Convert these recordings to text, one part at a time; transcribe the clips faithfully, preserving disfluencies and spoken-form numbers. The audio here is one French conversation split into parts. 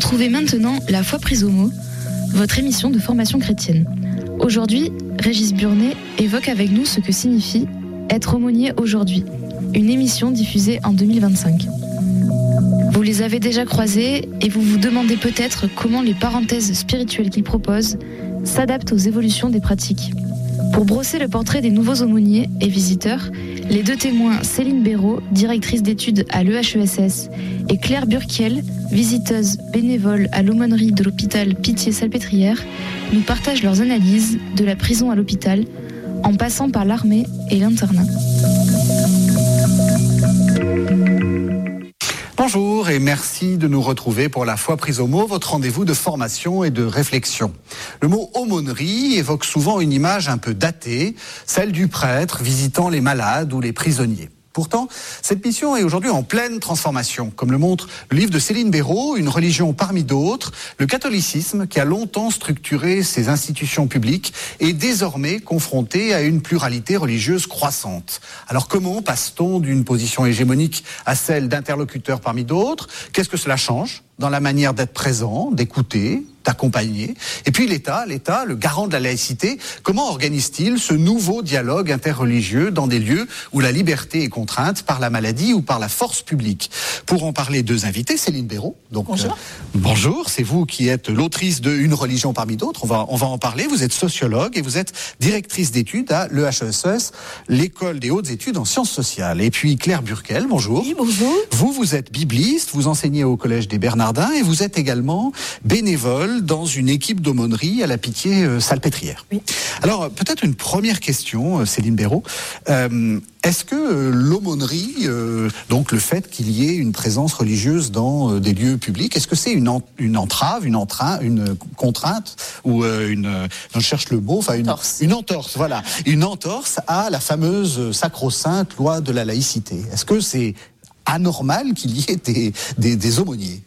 Retrouvez maintenant La foi prise au mot, votre émission de formation chrétienne. Aujourd'hui, Régis Burnet évoque avec nous ce que signifie être aumônier aujourd'hui, une émission diffusée en deux mille vingt-cinq. Vous les avez déjà croisés et vous vous demandez peut-être comment les parenthèses spirituelles qu'ils proposent s'adaptent aux évolutions des pratiques. Pour brosser le portrait des nouveaux aumôniers et visiteurs, les deux témoins Céline Béraud, directrice d'études à l'E H E S S, et Claire Burkiel, visiteuse bénévole à l'aumônerie de l'hôpital Pitié-Salpêtrière, nous partagent leurs analyses de la prison à l'hôpital, en passant par l'armée et l'internat. Bonjour et merci de nous retrouver pour La foi prise au mot, votre rendez-vous de formation et de réflexion. Le mot aumônerie évoque souvent une image un peu datée, celle du prêtre visitant les malades ou les prisonniers. Pourtant, cette mission est aujourd'hui en pleine transformation. Comme le montre le livre de Céline Béraud, Une religion parmi d'autres, le catholicisme, qui a longtemps structuré ses institutions publiques, est désormais confronté à une pluralité religieuse croissante. Alors comment passe-t-on d'une position hégémonique à celle d'interlocuteurs parmi d'autres ? Qu'est-ce que cela change dans la manière d'être présent, d'écouter, d'accompagner? Et puis l'État, l'État, le garant de la laïcité, comment organise-t-il ce nouveau dialogue interreligieux dans des lieux où la liberté est contrainte par la maladie ou par la force publique? Pour en parler, deux invités, Céline Béraud. Donc, bonjour. Euh, bonjour, c'est vous qui êtes l'autrice de Une religion parmi d'autres. On va, on va en parler. Vous êtes sociologue et vous êtes directrice d'études à l'E H E S S, l'école des hautes études en sciences sociales. Et puis Claire Burkiel, bonjour. Oui, bonjour. Vous, vous êtes bibliste, vous enseignez au collège des Bernardins et vous êtes également bénévole dans une équipe d'aumônerie à la Pitié-Salpêtrière. Oui. Alors, peut-être une première question, Céline Béraud. Euh, est-ce que euh, l'aumônerie, euh, donc le fait qu'il y ait une présence religieuse dans euh, des lieux publics, est-ce que c'est une, en, une entrave, une, entrain, une contrainte ou euh, une, euh, je cherche le mot, enfin une entorse. une entorse, voilà, une entorse à la fameuse sacro-sainte loi de la laïcité? Est-ce que c'est anormal qu'il y ait des, des, des aumôniers?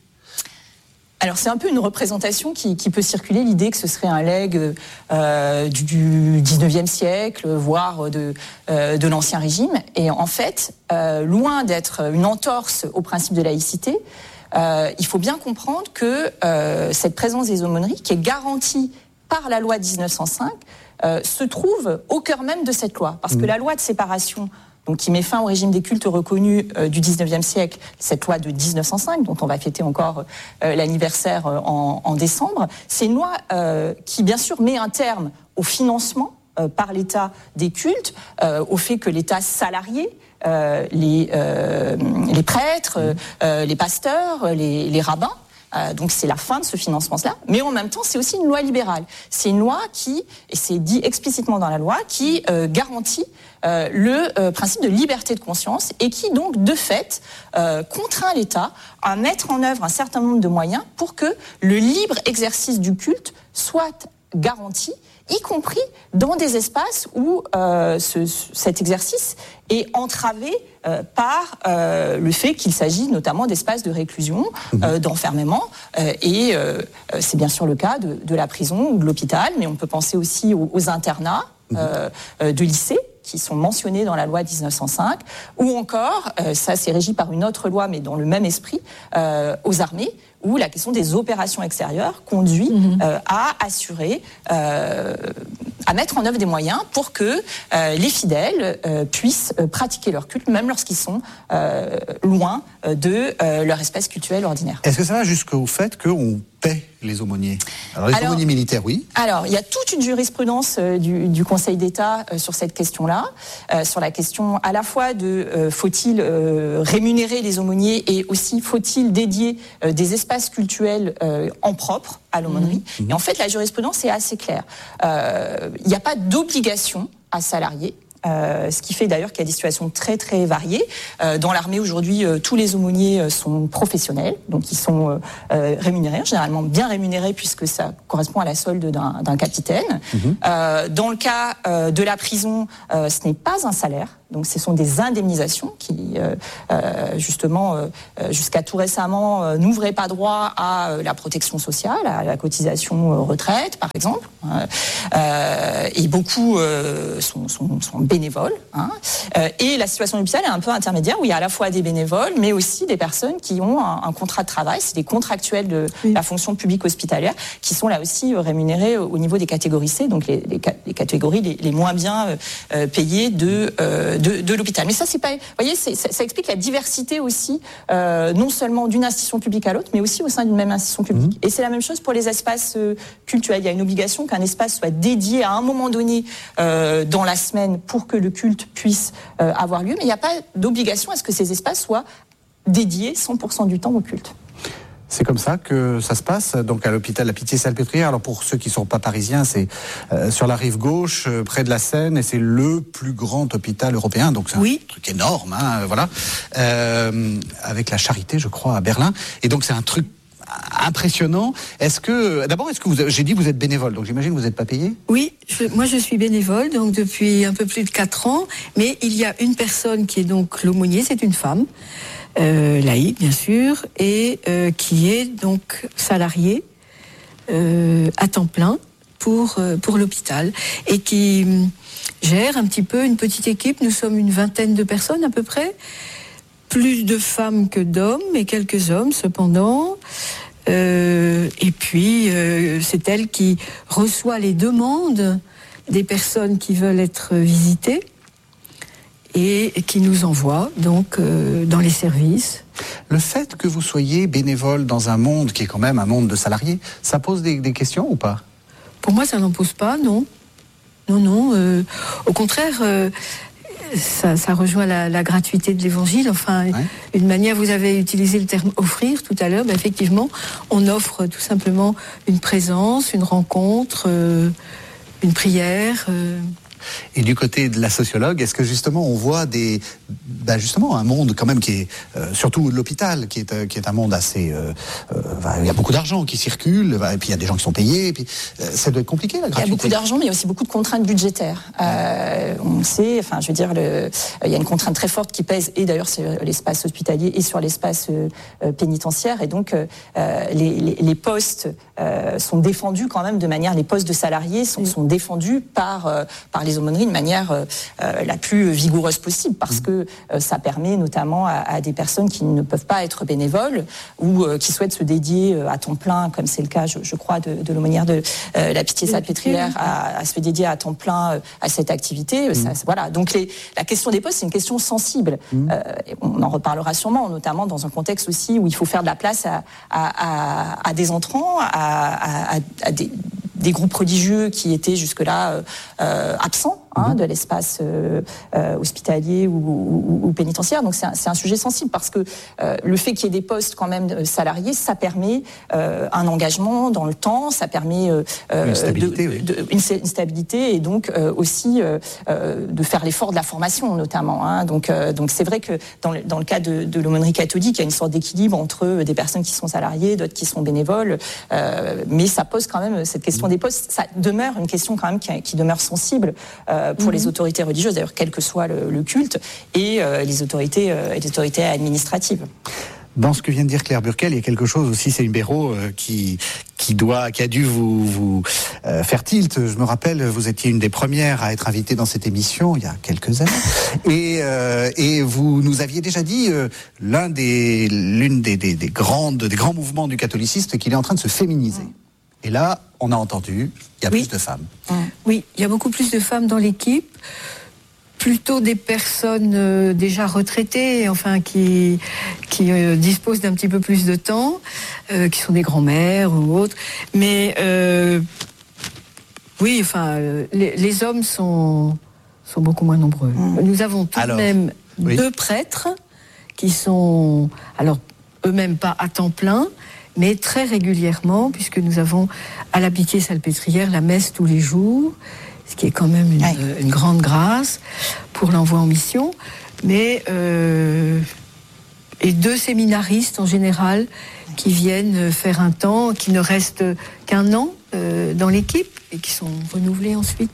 Alors c'est un peu une représentation qui, qui peut circuler, l'idée que ce serait un legs euh, du, du dix-neuvième siècle, voire de, euh, de l'Ancien Régime. Et en fait, euh, loin d'être une entorse au principe de laïcité, euh, il faut bien comprendre que euh, cette présence des aumôneries, qui est garantie par la loi dix-neuf cent cinq, euh, se trouve au cœur même de cette loi. Parce que la loi de séparation, donc qui met fin au régime des cultes reconnus euh, du dix-neuvième siècle, cette loi de dix-neuf cent cinq, dont on va fêter encore euh, l'anniversaire euh, en, en décembre, c'est une loi euh, qui, bien sûr, met un terme au financement euh, par l'État des cultes, euh, au fait que l'État salarié euh, les, euh, les prêtres, euh, les pasteurs, les, les rabbins. Euh, donc c'est la fin de ce financement-là, mais en même temps c'est aussi une loi libérale. C'est une loi qui, et c'est dit explicitement dans la loi, qui euh, garantit euh, le euh, principe de liberté de conscience et qui donc de fait euh, contraint l'État à mettre en œuvre un certain nombre de moyens pour que le libre exercice du culte soit garanti, y compris dans des espaces où euh, ce, cet exercice est entravé euh, par euh, le fait qu'il s'agit notamment d'espaces de réclusion, euh, d'enfermement, euh, et euh, c'est bien sûr le cas de, de la prison ou de l'hôpital, mais on peut penser aussi aux, aux internats euh, euh, de lycées, qui sont mentionnés dans la loi dix-neuf cent cinq, ou encore, euh, ça c'est régi par une autre loi, mais dans le même esprit, euh, aux armées, où la question des opérations extérieures conduit mmh. euh, à assurer, euh, à mettre en œuvre des moyens pour que euh, les fidèles euh, puissent euh, pratiquer leur culte, même lorsqu'ils sont euh, loin de euh, leur espèce cultuelle ordinaire. Est-ce que ça va jusqu'au fait qu'on paie les aumôniers? Alors les alors, aumôniers militaires, oui. Alors, il y a toute une jurisprudence euh, du, du Conseil d'État euh, sur cette question-là, euh, sur la question à la fois de euh, faut-il euh, rémunérer les aumôniers et aussi faut-il dédier euh, des espaces cultuels euh, en propre à l'aumônerie. Mmh. Et en fait, la jurisprudence est assez claire. Euh, il n'y a pas d'obligation à salarier. Euh, ce qui fait d'ailleurs qu'il y a des situations très très variées. Euh, dans l'armée aujourd'hui, euh, tous les aumôniers euh, sont professionnels, donc ils sont euh, euh, rémunérés, généralement bien rémunérés puisque ça correspond à la solde d'un, d'un capitaine. Mmh. Euh, dans le cas euh, de la prison, euh, ce n'est pas un salaire. Donc, ce sont des indemnisations qui, euh, euh, justement, euh, jusqu'à tout récemment, euh, n'ouvraient pas droit à euh, la protection sociale, à la cotisation euh, retraite, par exemple. Euh, et beaucoup euh, sont, sont, sont bénévoles. Hein, euh, et la situation de l'hôpital est un peu intermédiaire, où il y a à la fois des bénévoles, mais aussi des personnes qui ont un, un contrat de travail, c'est des contractuels de oui. la fonction publique hospitalière, qui sont là aussi rémunérés au niveau des catégories C, donc les, les, les catégories les, les moins bien euh, payées de, euh, de, de l'hôpital. Mais ça, c'est pas, vous voyez, c'est, ça, ça explique la diversité aussi, euh, non seulement d'une institution publique à l'autre, mais aussi au sein d'une même institution publique. Mmh. Et c'est la même chose pour les espaces euh, cultuels. Il y a une obligation qu'un espace soit dédié à un moment donné euh, dans la semaine pour que le culte puisse euh, avoir lieu, mais il n'y a pas d'obligation à ce que ces espaces soient dédiés cent pour cent du temps au culte. C'est comme ça que ça se passe, donc à l'hôpital La Pitié-Salpêtrière. Alors pour ceux qui ne sont pas parisiens, c'est euh, sur la rive gauche, euh, près de la Seine, et c'est le plus grand hôpital européen, donc c'est oui. un truc énorme, hein, voilà, euh, avec la Charité, je crois, à Berlin. Et donc c'est un truc impressionnant. Est-ce que, d'abord, est-ce que vous, j'ai dit vous êtes bénévole, donc j'imagine que vous n'êtes pas payé ? Oui, je, moi je suis bénévole, donc depuis un peu plus de quatre ans, mais il y a une personne qui est donc l'aumônier, c'est une femme, euh, laïque bien sûr, et euh, qui est donc salariée euh, à temps plein pour, euh, pour l'hôpital, et qui euh, gère un petit peu une petite équipe. Nous sommes une vingtaine de personnes à peu près, plus de femmes que d'hommes, mais quelques hommes cependant. Euh, et puis, euh, c'est elle qui reçoit les demandes des personnes qui veulent être visitées et qui nous envoie donc euh, dans les services. Le fait que vous soyez bénévole dans un monde qui est quand même un monde de salariés, ça pose des, des questions ou pas ? Pour moi, ça n'en pose pas, non. Non, non. Euh, au contraire, euh, ça, ça rejoint la, la gratuité de l'évangile. Enfin, ouais. Une manière, vous avez utilisé le terme offrir tout à l'heure, ben effectivement, on offre tout simplement une présence, une rencontre, euh, une prière. Euh. Et du côté de la sociologue, est-ce que justement on voit des, ben justement un monde quand même qui est, euh, surtout l'hôpital, qui est, euh, qui est un monde assez, euh, euh, ben, il y a beaucoup d'argent qui circule, ben, et puis il y a des gens qui sont payés, et puis euh, ça doit être compliqué la gratuité. Il y a beaucoup d'argent, mais il y a aussi beaucoup de contraintes budgétaires. Euh, on sait, enfin je veux dire, le, il y a une contrainte très forte qui pèse, et d'ailleurs sur l'espace hospitalier et sur l'espace euh, pénitentiaire, et donc euh, les, les, les postes euh, sont défendus quand même de manière, les postes de salariés sont, oui. sont défendus par, euh, par les aumôneries de manière euh, la plus vigoureuse possible, parce que euh, ça permet notamment à, à des personnes qui ne peuvent pas être bénévoles ou euh, qui souhaitent se dédier euh, à temps plein, comme c'est le cas, je, je crois, de, de l'aumônière de euh, la Pitié-Salpêtrière, à, à se dédier à temps plein euh, à cette activité. Mmh. Ça, voilà. Donc les, la question des postes, c'est une question sensible. Mmh. Euh, on en reparlera sûrement, notamment dans un contexte aussi où il faut faire de la place à, à, à, à des entrants, à, à, à des des groupes religieux qui étaient jusque-là euh, absents hein, de l'espace euh, euh, hospitalier ou, ou, ou pénitentiaire. Donc c'est un, c'est un sujet sensible, parce que euh, le fait qu'il y ait des postes quand même salariés, ça permet euh, un engagement dans le temps, ça permet euh, une, stabilité, de, oui. de, une, une stabilité, et donc euh, aussi euh, euh, de faire l'effort de la formation notamment. Hein. Donc, euh, donc c'est vrai que dans le, dans le cas de, de l'aumônerie catholique, il y a une sorte d'équilibre entre des personnes qui sont salariées, d'autres qui sont bénévoles, euh, mais ça pose quand même cette question des postes, ça demeure une question quand même qui, qui demeure sensible euh, pour mmh. les autorités religieuses, d'ailleurs quel que soit le, le culte, et euh, les autorités, euh, les autorités administratives. Dans ce que vient de dire Claire Burkel, il y a quelque chose aussi, c'est une Béraud euh, qui qui doit, qui a dû vous vous euh, faire tilt. Je me rappelle, vous étiez une des premières à être invitée dans cette émission il y a quelques années, et euh, et vous nous aviez déjà dit euh, l'un des l'une des, des des grandes des grands mouvements du catholicisme, qu'il est en train de se féminiser. Mmh. Et là, on a entendu, il y a oui. plus de femmes. Mmh. Oui, il y a beaucoup plus de femmes dans l'équipe. Plutôt des personnes euh, déjà retraitées, enfin qui qui euh, disposent d'un petit peu plus de temps, euh, qui sont des grands-mères ou autres. Mais euh, oui, enfin, euh, les, les hommes sont sont beaucoup moins nombreux. Mmh. Nous avons tout alors, de même oui. deux prêtres qui sont, alors eux-mêmes pas à temps plein, mais très régulièrement, puisque nous avons à la Pitié-Salpêtrière la messe tous les jours, ce qui est quand même une, ouais. une grande grâce pour l'envoi en mission. Mais euh, et deux séminaristes en général qui viennent faire un temps, qui ne restent qu'un an euh, dans l'équipe et qui sont renouvelés ensuite.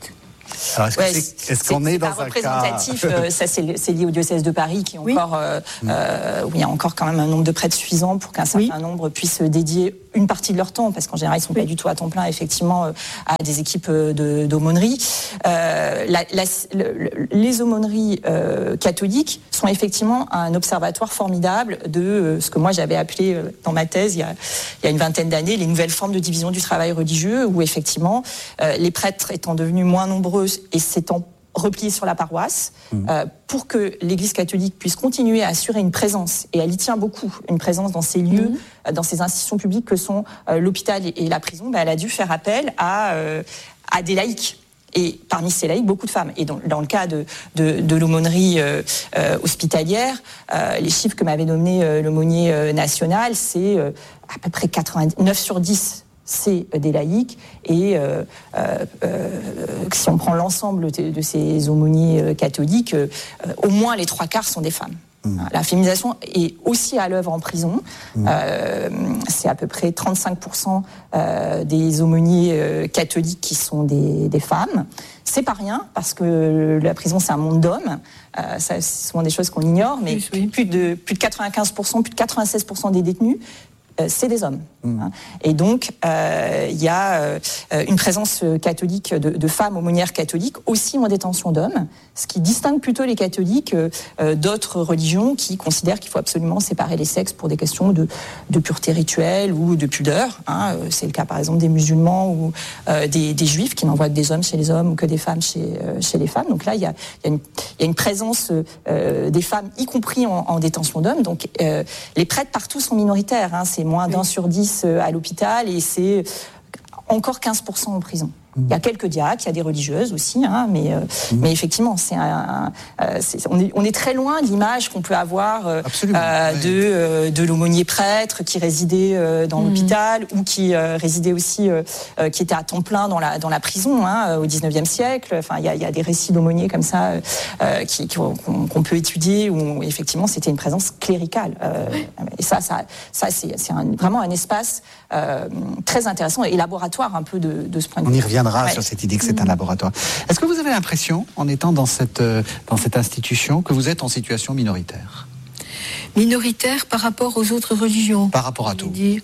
Alors, est-ce, Ouais, que c'est, est-ce qu'on c'est, est c'est dans pas un représentatif, cas... euh, ça c'est, c'est lié au diocèse de Paris qui est Oui. encore, euh, euh, où il y a encore quand même un nombre de prêtres suffisant pour qu'un certain Oui. nombre puissent dédier une partie de leur temps, parce qu'en général ils sont Oui. pas du tout à temps plein, effectivement, euh, à des équipes de, d'aumônerie. Euh, la, la, le, les aumôneries euh, catholiques sont effectivement un observatoire formidable de euh, ce que moi j'avais appelé euh, dans ma thèse il y, a, il y a une vingtaine d'années les nouvelles formes de division du travail religieux, où effectivement euh, les prêtres étant devenus moins nombreux et s'étant repliés sur la paroisse, mmh. euh, pour que l'Église catholique puisse continuer à assurer une présence, et elle y tient beaucoup, une présence dans ces lieux, mmh. euh, dans ces institutions publiques que sont euh, l'hôpital et, et la prison, bah, elle a dû faire appel à, euh, à des laïcs. Et parmi ces laïcs, beaucoup de femmes. Et dans, dans le cas de, de, de l'aumônerie euh, euh, hospitalière, euh, les chiffres que m'avait donné euh, l'aumônier euh, national, c'est euh, à peu près quatre-vingt-neuf sur dix. C'est des laïcs, et euh, euh, euh, si on prend l'ensemble de, de ces aumôniers euh, catholiques, euh, au moins les trois quarts sont des femmes. Mmh. La féminisation est aussi à l'œuvre en prison. Mmh. Euh, c'est à peu près trente-cinq pour cent euh, des aumôniers euh, catholiques qui sont des, des femmes. C'est pas rien, parce que la prison c'est un monde d'hommes. Euh, ça, c'est souvent des choses qu'on ignore, mais oui, oui. Plus, de, plus de quatre-vingt-quinze pour cent, plus de quatre-vingt-seize pour cent des détenus, c'est des hommes. Mmh. Et donc, il euh, y a euh, une présence catholique de, de femmes aumônières catholiques aussi en détention d'hommes, ce qui distingue plutôt les catholiques euh, d'autres religions qui considèrent qu'il faut absolument séparer les sexes pour des questions de, de pureté rituelle ou de pudeur. Hein. C'est le cas, par exemple, des musulmans ou euh, des, des juifs qui n'envoient que des hommes chez les hommes ou que des femmes chez, euh, chez les femmes. Donc là, il y a, y, a une, y a une présence euh, des femmes, y compris en, en détention d'hommes. Donc, euh, les prêtres partout sont minoritaires. Hein. C'est moins d'un sur dix à l'hôpital, et c'est encore quinze pour cent en prison. Il y a quelques diacres, il y a des religieuses aussi, hein, mais, euh, mmh. mais effectivement, c'est un, euh, c'est, on, est, on est très loin de l'image qu'on peut avoir euh, euh, de, euh, de l'aumônier prêtre qui résidait euh, dans mmh. l'hôpital, ou qui euh, résidait aussi, euh, euh, qui était à temps plein dans la, dans la prison hein, au dix-neuvième siècle. Enfin, il y a, il y a des récits d'aumôniers comme ça euh, qui, qu'on, qu'on peut étudier, où effectivement c'était une présence cléricale. Euh, et ça, ça, ça c'est, c'est un, vraiment un espace euh, très intéressant et laboratoire un peu de, de ce point de vue. On y reviendra ouais. sur cette idée que c'est un laboratoire. Est-ce que vous avez l'impression, en étant dans cette, dans cette institution, que vous êtes en situation minoritaire ? Minoritaire par rapport aux autres religions. Par rapport à tout. Dire.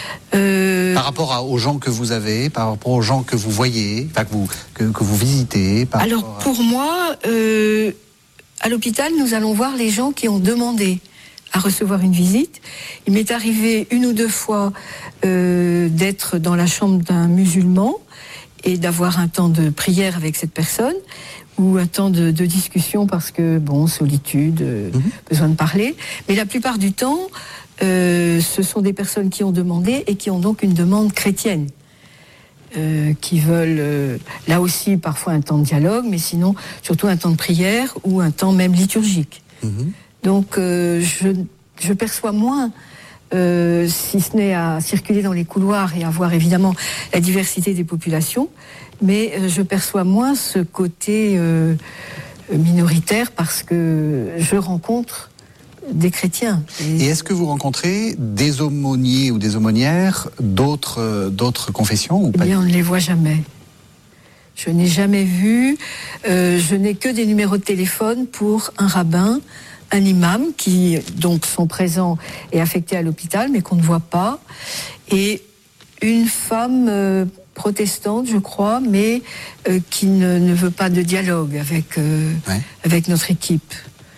Euh... Par rapport à, aux gens que vous avez, par rapport aux gens que vous voyez, enfin que vous, que, que vous visitez. Par Alors à... pour moi, euh, à l'hôpital, nous allons voir les gens qui ont demandé à recevoir une visite. Il m'est arrivé une ou deux fois euh, d'être dans la chambre d'un musulman et d'avoir un temps de prière avec cette personne, ou un temps de, de discussion parce que, bon, solitude, euh, mmh. besoin de parler. Mais la plupart du temps, euh, ce sont des personnes qui ont demandé et qui ont donc une demande chrétienne. Euh, qui veulent, euh, là aussi, parfois un temps de dialogue, mais sinon, surtout un temps de prière ou un temps même liturgique. Mmh. Donc, euh, je, je perçois moins, euh, si ce n'est à circuler dans les couloirs et à voir évidemment la diversité des populations, mais euh, je perçois moins ce côté euh, minoritaire parce que je rencontre des chrétiens. Et est-ce que vous rencontrez des aumôniers ou des aumônières d'autres, euh, d'autres confessions ou pas ? Eh bien, on ne les voit jamais. Je n'ai jamais vu, euh, je n'ai que des numéros de téléphone pour un rabbin, un imam qui donc sont présents et affectés à l'hôpital, mais qu'on ne voit pas, et une femme euh, protestante, je crois, mais euh, qui ne, ne veut pas de dialogue avec, euh, ouais. avec notre équipe.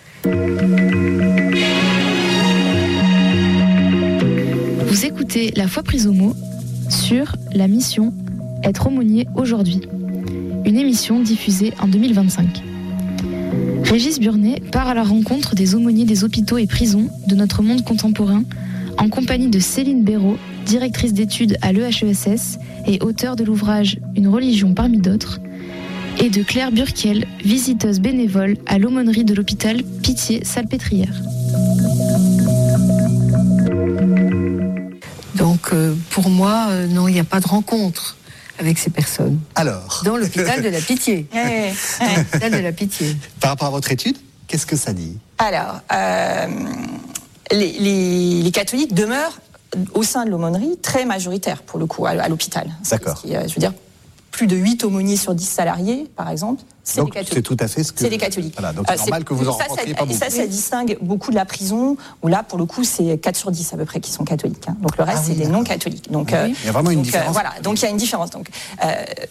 Vous écoutez La Foi prise au mot sur la mission Être aumônier aujourd'hui, une émission diffusée en deux mille vingt-cinq. Régis Burnet part à la rencontre des aumôniers des hôpitaux et prisons de notre monde contemporain, en compagnie de Céline Béraud, directrice d'études à l'E H E S S et auteure de l'ouvrage Une religion parmi d'autres, et de Claire Burkiel, visiteuse bénévole à l'aumônerie de l'hôpital Pitié-Salpêtrière. Donc euh, pour moi, euh, non, il n'y a pas de rencontre avec ces personnes. Alors dans l'hôpital de la Pitié. Dans l'hôpital de la Pitié. Par rapport à votre étude, qu'est-ce que ça dit ? Alors, euh, les, les, les catholiques demeurent au sein de l'aumônerie très majoritaires, pour le coup, à, à l'hôpital. D'accord. Qui, euh, je veux dire, plus de huit aumôniers sur dix salariés, par exemple, c'est donc, des catholiques. C'est tout à fait ce que... C'est des catholiques. Voilà, donc c'est euh, normal c'est... que vous en ça, rencontriez ça, pas beaucoup. Et ça, ça distingue beaucoup de la prison, où là, pour le coup, c'est quatre sur dix à peu près qui sont catholiques. Hein. Donc le reste, ah, oui, c'est des non-catholiques. Donc, oui. euh, il y a vraiment une donc, différence. Euh, voilà, donc il y a une différence. Donc, euh,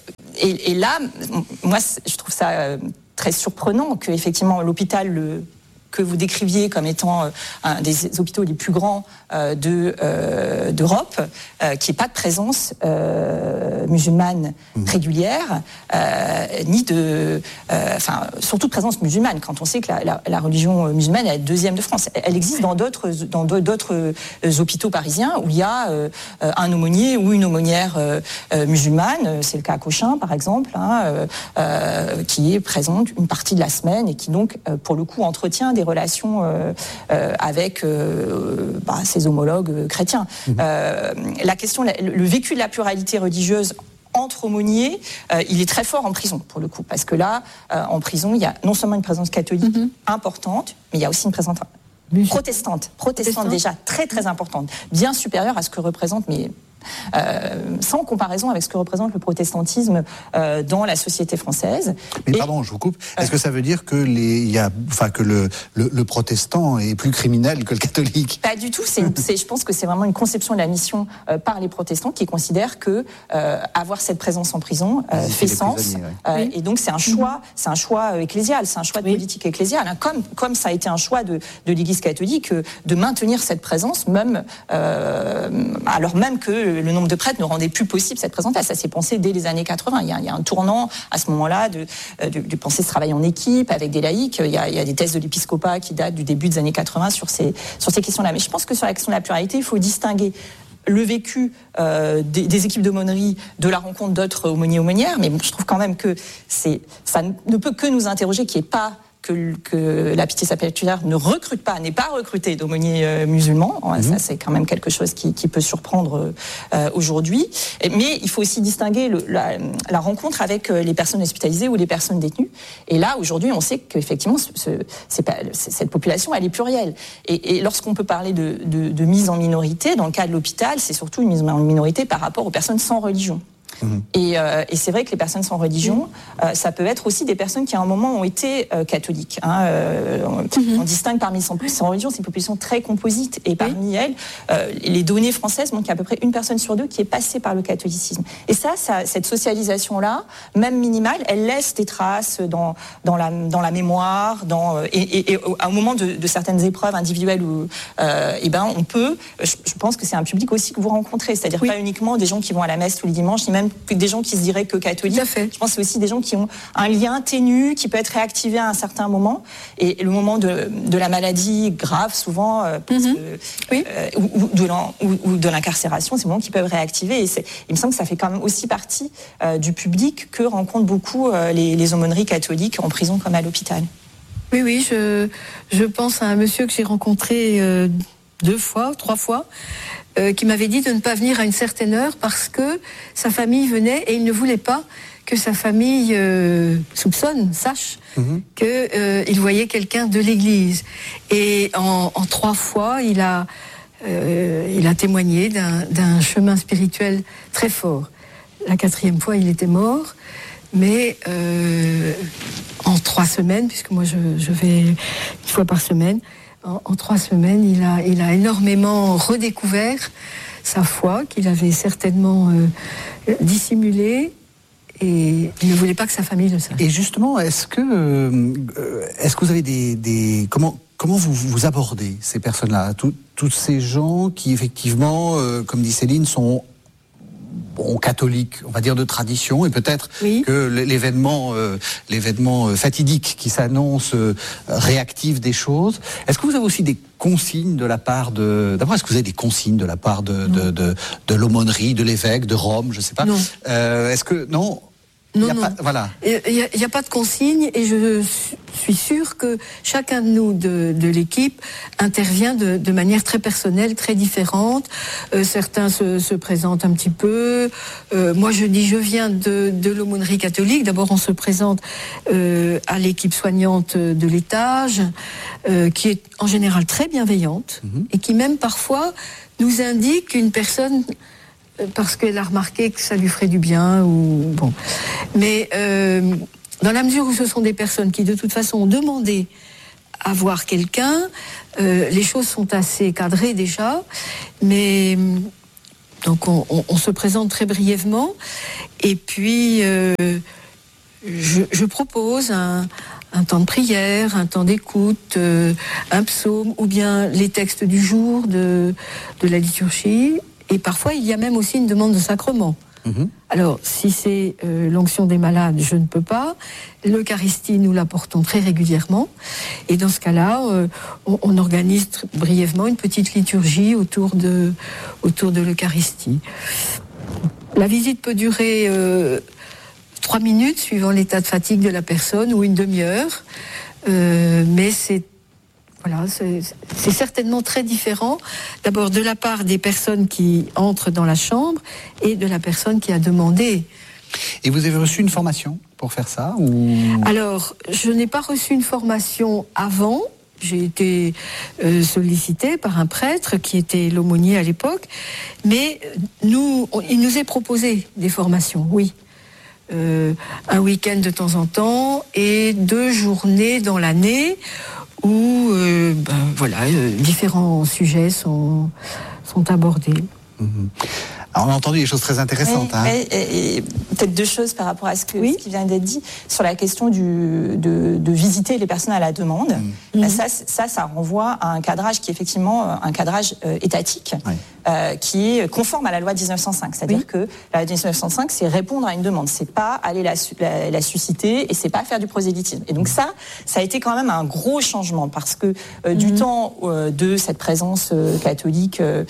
et, et là, moi, je trouve ça euh, très surprenant qu'effectivement, l'hôpital... Le, que vous décriviez comme étant euh, un des hôpitaux les plus grands euh, de, euh, d'Europe, euh, qui n'ait pas de présence euh, musulmane mmh. régulière, euh, ni de... Enfin, euh, surtout de présence musulmane, quand on sait que la, la, la religion musulmane est la deuxième de France. Elle existe dans d'autres, dans d'autres hôpitaux parisiens où il y a euh, un aumônier ou une aumônière euh, euh, musulmane, c'est le cas à Cochin par exemple, hein, euh, euh, qui est présente une partie de la semaine et qui donc, euh, pour le coup, entretient des relations euh, euh, avec euh, bah, ses homologues euh, chrétiens. Mmh. Euh, la question, le, le vécu de la pluralité religieuse entre aumôniers, euh, il est très fort en prison, pour le coup, parce que là, euh, en prison, il y a non seulement une présence catholique mmh. importante, mais il y a aussi une présence protestante, protestante déjà très très importante, bien supérieure à ce que représente, mais Euh, sans comparaison avec ce que représente le protestantisme euh, dans la société française. Mais et, pardon, je vous coupe. Est-ce euh, que ça veut dire que les, il y a, enfin que le, le, le protestant est plus criminel que le catholique? Pas du tout. C'est, c'est, je pense que c'est vraiment une conception de la mission euh, par les protestants qui considèrent que euh, avoir cette présence en prison euh, fait sens. Ouais. Euh, oui. Et donc c'est un choix, c'est un choix ecclésial, c'est un choix de oui. politique ecclésiale. Hein, comme comme ça a été un choix de, de l'Église catholique euh, de maintenir cette présence, même euh, alors même que le nombre de prêtres ne rendait plus possible cette présence-là. Ça s'est pensé dès les années quatre-vingts. Il y a, il y a un tournant à ce moment-là de, de, de penser ce travail en équipe avec des laïcs. Il y a, il y a des thèses de l'épiscopat qui datent du début des années quatre-vingts sur ces, sur ces questions-là. Mais je pense que sur la question de la pluralité, il faut distinguer le vécu euh, des, des équipes d'aumônerie de la rencontre d'autres aumôniers-aumônières. Mais bon, je trouve quand même que c'est, ça ne peut que nous interroger qu'il n'y ait pas Que, que la Pitié Salpêtrière ne recrute pas, n'est pas recrutée d'aumôniers euh, musulmans. Mmh. Ça, c'est quand même quelque chose qui, qui peut surprendre euh, aujourd'hui. Mais il faut aussi distinguer le, la, la rencontre avec les personnes hospitalisées ou les personnes détenues. Et là, aujourd'hui, on sait qu'effectivement, ce, ce, c'est pas, cette population, elle est plurielle. Et, et lorsqu'on peut parler de, de, de mise en minorité, dans le cas de l'hôpital, c'est surtout une mise en minorité par rapport aux personnes sans religion. Mmh. Et, euh, et c'est vrai que les personnes sans religion, mmh. euh, ça peut être aussi des personnes qui à un moment ont été euh, catholiques. Hein, euh, on, mmh. on distingue parmi sans, sans religion, c'est une population très composite. Et parmi oui. elles, euh, les données françaises montrent qu'il y a à peu près une personne sur deux qui est passée par le catholicisme. Et ça, ça cette socialisation-là, même minimale, elle laisse des traces dans, dans, la, dans la mémoire. Dans, et, et, et au moment de, de certaines épreuves individuelles, où, euh, et ben, on peut, je, je pense que c'est un public aussi que vous rencontrez. C'est-à-dire oui. pas uniquement des gens qui vont à la messe tous les dimanches, ni même des gens qui se diraient que catholiques. Tout à fait. Je pense que c'est aussi des gens qui ont un lien ténu, qui peut être réactivé à un certain moment. Et, et le moment de, de la maladie grave, souvent, euh, parce mm-hmm. que, oui. euh, ou, ou, de ou, ou de l'incarcération, c'est le moment qui peuvent réactiver. Et c'est, il me semble que ça fait quand même aussi partie euh, du public que rencontrent beaucoup euh, les, les aumôneries catholiques en prison comme à l'hôpital. Oui, oui, je, je pense à un monsieur que j'ai rencontré euh, deux fois, trois fois, Euh, qui m'avait dit de ne pas venir à une certaine heure parce que sa famille venait et il ne voulait pas que sa famille euh, soupçonne, sache mmh. qu'il euh, voyait quelqu'un de l'église. Et en, en trois fois, il a, euh, il a témoigné d'un, d'un chemin spirituel très fort. La quatrième fois, il était mort, mais euh, en trois semaines, puisque moi je, je vais une fois par semaine, En, en trois semaines, il a, il a énormément redécouvert sa foi, qu'il avait certainement euh, dissimulée, et il ne voulait pas que sa famille le sache. Et justement, est-ce que, euh, est-ce que vous avez des... des comment, comment vous, vous abordez ces personnes-là, Tout, tous ces gens qui, effectivement, euh, comme dit Céline, sont... bon, catholique, on va dire de tradition, et peut-être oui. que l'événement, euh, l'événement fatidique qui s'annonce euh, réactive des choses. Est-ce que vous avez aussi des consignes de la part de... D'abord, est-ce que vous avez des consignes de la part de, de, de, de l'aumônerie, de l'évêque, de Rome, je ne sais pas. Non. Euh, est-ce que... Non Non, il y a non. Pas, voilà. Il n'y a, a pas de consigne et je suis sûre que chacun de nous, de, de l'équipe, intervient de, de manière très personnelle, très différente. Euh, certains se, se présentent un petit peu. Euh, moi, je dis, je viens de, de l'aumônerie catholique. D'abord, on se présente euh, à l'équipe soignante de l'étage, euh, qui est en général très bienveillante mm-hmm. et qui même parfois nous indique une personne parce qu'elle a remarqué que ça lui ferait du bien, ou bon. Mais euh, dans la mesure où ce sont des personnes qui, de toute façon, ont demandé à voir quelqu'un, euh, les choses sont assez cadrées déjà, mais donc on, on, on se présente très brièvement, et puis euh, je, je propose un, un temps de prière, un temps d'écoute, euh, un psaume, ou bien les textes du jour de, de la liturgie, et parfois il y a même aussi une demande de sacrement. Mmh. Alors, si c'est euh, l'onction des malades, je ne peux pas. L'Eucharistie, nous l'apportons très régulièrement. Et dans ce cas-là, euh, on, on organise tr- brièvement une petite liturgie autour de, autour de l'Eucharistie. La visite peut durer euh, trois minutes, suivant l'état de fatigue de la personne, ou une demi-heure. Euh, mais c'est Voilà, c'est, c'est certainement très différent, d'abord de la part des personnes qui entrent dans la chambre et de la personne qui a demandé. Et vous avez reçu une formation pour faire ça ou... Alors, je n'ai pas reçu une formation avant. J'ai été euh, sollicitée par un prêtre qui était l'aumônier à l'époque, mais nous, on, il nous est proposé des formations, oui. Euh, un week-end de temps en temps et deux journées dans l'année où euh, ben, voilà, euh, différents sujets sont, sont abordés. Mmh. Alors, on a entendu des choses très intéressantes. Oui, hein. et, et, et peut-être deux choses par rapport à ce, que, oui. ce qui vient d'être dit sur la question du, de, de visiter les personnes à la demande. Mmh. Ben ça, ça, ça renvoie à un cadrage qui est effectivement un cadrage euh, étatique, oui. euh, qui est conforme à la loi dix-neuf cent cinq. C'est-à-dire oui. que la loi dix-neuf cent cinq, c'est répondre à une demande. C'est pas aller la, la, la susciter et c'est pas faire du prosélytisme. Et donc ça, ça a été quand même un gros changement parce que euh, mmh. du temps euh, de cette présence euh, catholique euh,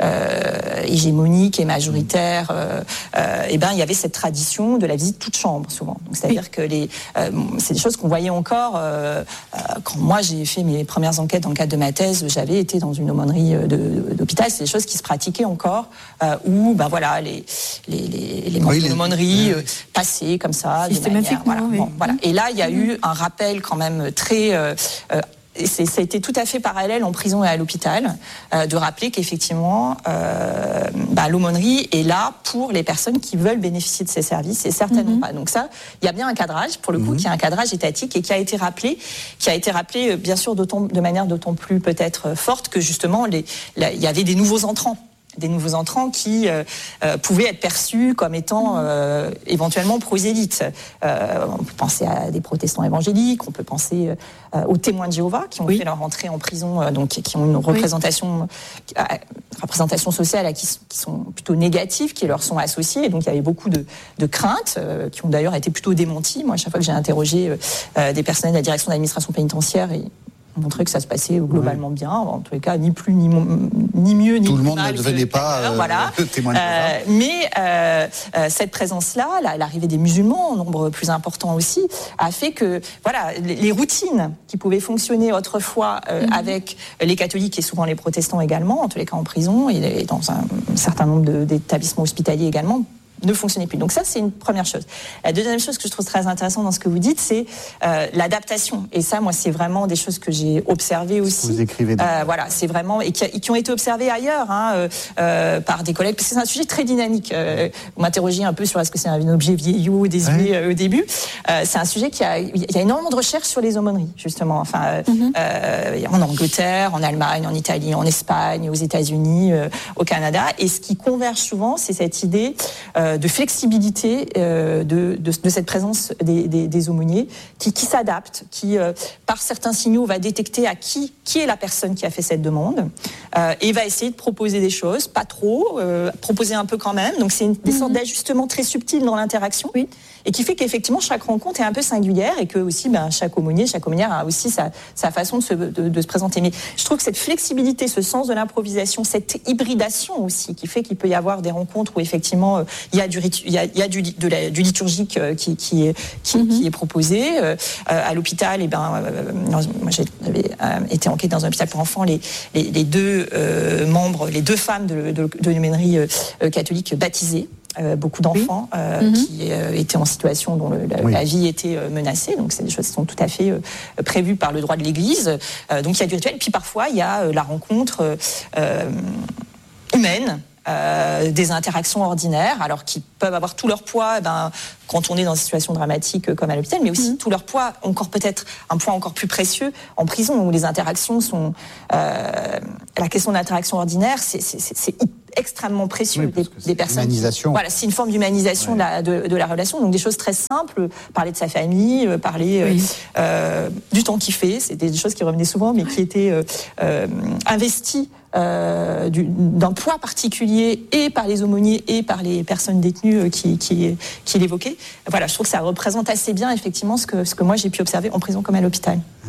euh, hégémonique et majoritaire, euh, euh, et ben il y avait cette tradition de la visite toute chambre souvent. Donc c'est-à-dire oui. que les, euh, c'est des choses qu'on voyait encore euh, euh, quand moi j'ai fait mes premières enquêtes dans le cadre de ma thèse. J'avais été dans une aumônerie de, de, d'hôpital. C'est des choses qui se pratiquaient encore euh, où ben voilà les les les, les membres oui, de l'aumônerie euh, passaient comme ça de manière, voilà, oui. bon, voilà. Et là il y a mmh. eu un rappel quand même très euh, euh, et c'est, ça a été tout à fait parallèle en prison et à l'hôpital, euh, de rappeler qu'effectivement, euh, bah, l'aumônerie est là pour les personnes qui veulent bénéficier de ces services et certainement mm-hmm. pas. Donc ça, il y a bien un cadrage, pour le coup, mm-hmm. qui est un cadrage étatique et qui a été rappelé, qui a été rappelé, bien sûr, d'autant, de manière d'autant plus peut-être forte que justement, les, la, il y avait des nouveaux entrants. des nouveaux entrants qui euh, euh, pouvaient être perçus comme étant euh, éventuellement prosélytes. Euh, on peut penser à des protestants évangéliques, on peut penser euh, aux témoins de Jéhovah qui ont oui. fait leur entrée en prison, euh, donc qui ont une représentation, oui. euh, représentation sociale à qui, qui sont plutôt négatives, qui leur sont associées. Et donc il y avait beaucoup de, de craintes euh, qui ont d'ailleurs été plutôt démenties. Moi, à chaque fois que j'ai interrogé euh, des personnels de la direction de l'administration pénitentiaire, et montrer que ça se passait globalement oui. bien, en tous les cas ni plus ni, ni mieux ni tout le monde mal, ne devenait pas euh, voilà. témoin de euh, mais euh, euh, cette présence-là, la, l'arrivée des musulmans en nombre plus important aussi, a fait que voilà les, les routines qui pouvaient fonctionner autrefois euh, mm-hmm. avec les catholiques et souvent les protestants également, en tous les cas en prison et dans un, un certain nombre de, d'établissements hospitaliers également, ne fonctionnait plus. Donc ça, c'est une première chose. La deuxième chose que je trouve très intéressante dans ce que vous dites, c'est euh, l'adaptation. Et ça, moi, c'est vraiment des choses que j'ai observées aussi. Vous écrivez. Euh, voilà, c'est vraiment et qui, et qui ont été observées ailleurs hein, euh, euh, par des collègues. Parce que c'est un sujet très dynamique. Euh, vous m'interrogiez un peu sur est-ce que c'est un objet vieillot, désuet ouais. euh, au début. Euh, c'est un sujet qui a, il y a énormément de recherches sur les aumôneries, justement. Enfin, euh, mm-hmm. euh, en Angleterre, en Allemagne, en Italie, en Espagne, aux États-Unis, euh, au Canada. Et ce qui converge souvent, c'est cette idée euh, de flexibilité euh, de, de, de cette présence des, des, des aumôniers qui, qui s'adapte, qui euh, par certains signaux va détecter à qui, qui est la personne qui a fait cette demande euh, et va essayer de proposer des choses, pas trop, euh, proposer un peu quand même. Donc c'est une, des mmh. sortes d'ajustements très subtils dans l'interaction oui. et qui fait qu'effectivement chaque rencontre est un peu singulière et que aussi ben, chaque aumônier, chaque aumônière a aussi sa, sa façon de se, de, de se présenter. Mais je trouve que cette flexibilité, ce sens de l'improvisation, cette hybridation aussi qui fait qu'il peut y avoir des rencontres où effectivement euh, il y a du il y a, il y a du, de la, du liturgique qui, qui, est, qui, mm-hmm. qui est proposé. Euh, à l'hôpital, eh ben, euh, moi j'avais euh, été enquêtée dans un hôpital pour enfants. Les, les, les deux euh, membres, les deux femmes de, de, de l'aumônerie euh, catholique baptisées. Euh, beaucoup d'enfants oui. euh, mm-hmm. qui euh, étaient en situation dont le, la, oui. la vie était euh, menacée. Donc c'est des choses qui sont tout à fait euh, prévues par le droit de l'Église. Euh, donc il y a du rituel. Puis parfois il y a euh, la rencontre euh, humaine. euh, des interactions ordinaires, alors qui peuvent avoir tout leur poids, ben, quand on est dans une situation dramatique comme à l'hôpital, mais aussi mmh. tout leur poids, encore peut-être un poids encore plus précieux en prison, où les interactions sont... Euh, la question de l'interaction ordinaire, c'est, c'est, c'est, c'est extrêmement précieux. Oui, des, des personnes. L'humanisation. Voilà, c'est une forme d'humanisation ouais. de, la, de, de la relation. Donc des choses très simples, parler de sa famille, parler oui. euh, du temps qu'il fait, c'était des choses qui revenaient souvent, mais qui étaient euh, euh, investies euh, du, d'un poids particulier et par les aumôniers et par les personnes détenues qui, qui, qui l'évoquaient. Voilà, je trouve que ça représente assez bien effectivement ce que, ce que moi j'ai pu observer en prison comme à l'hôpital. Ouais.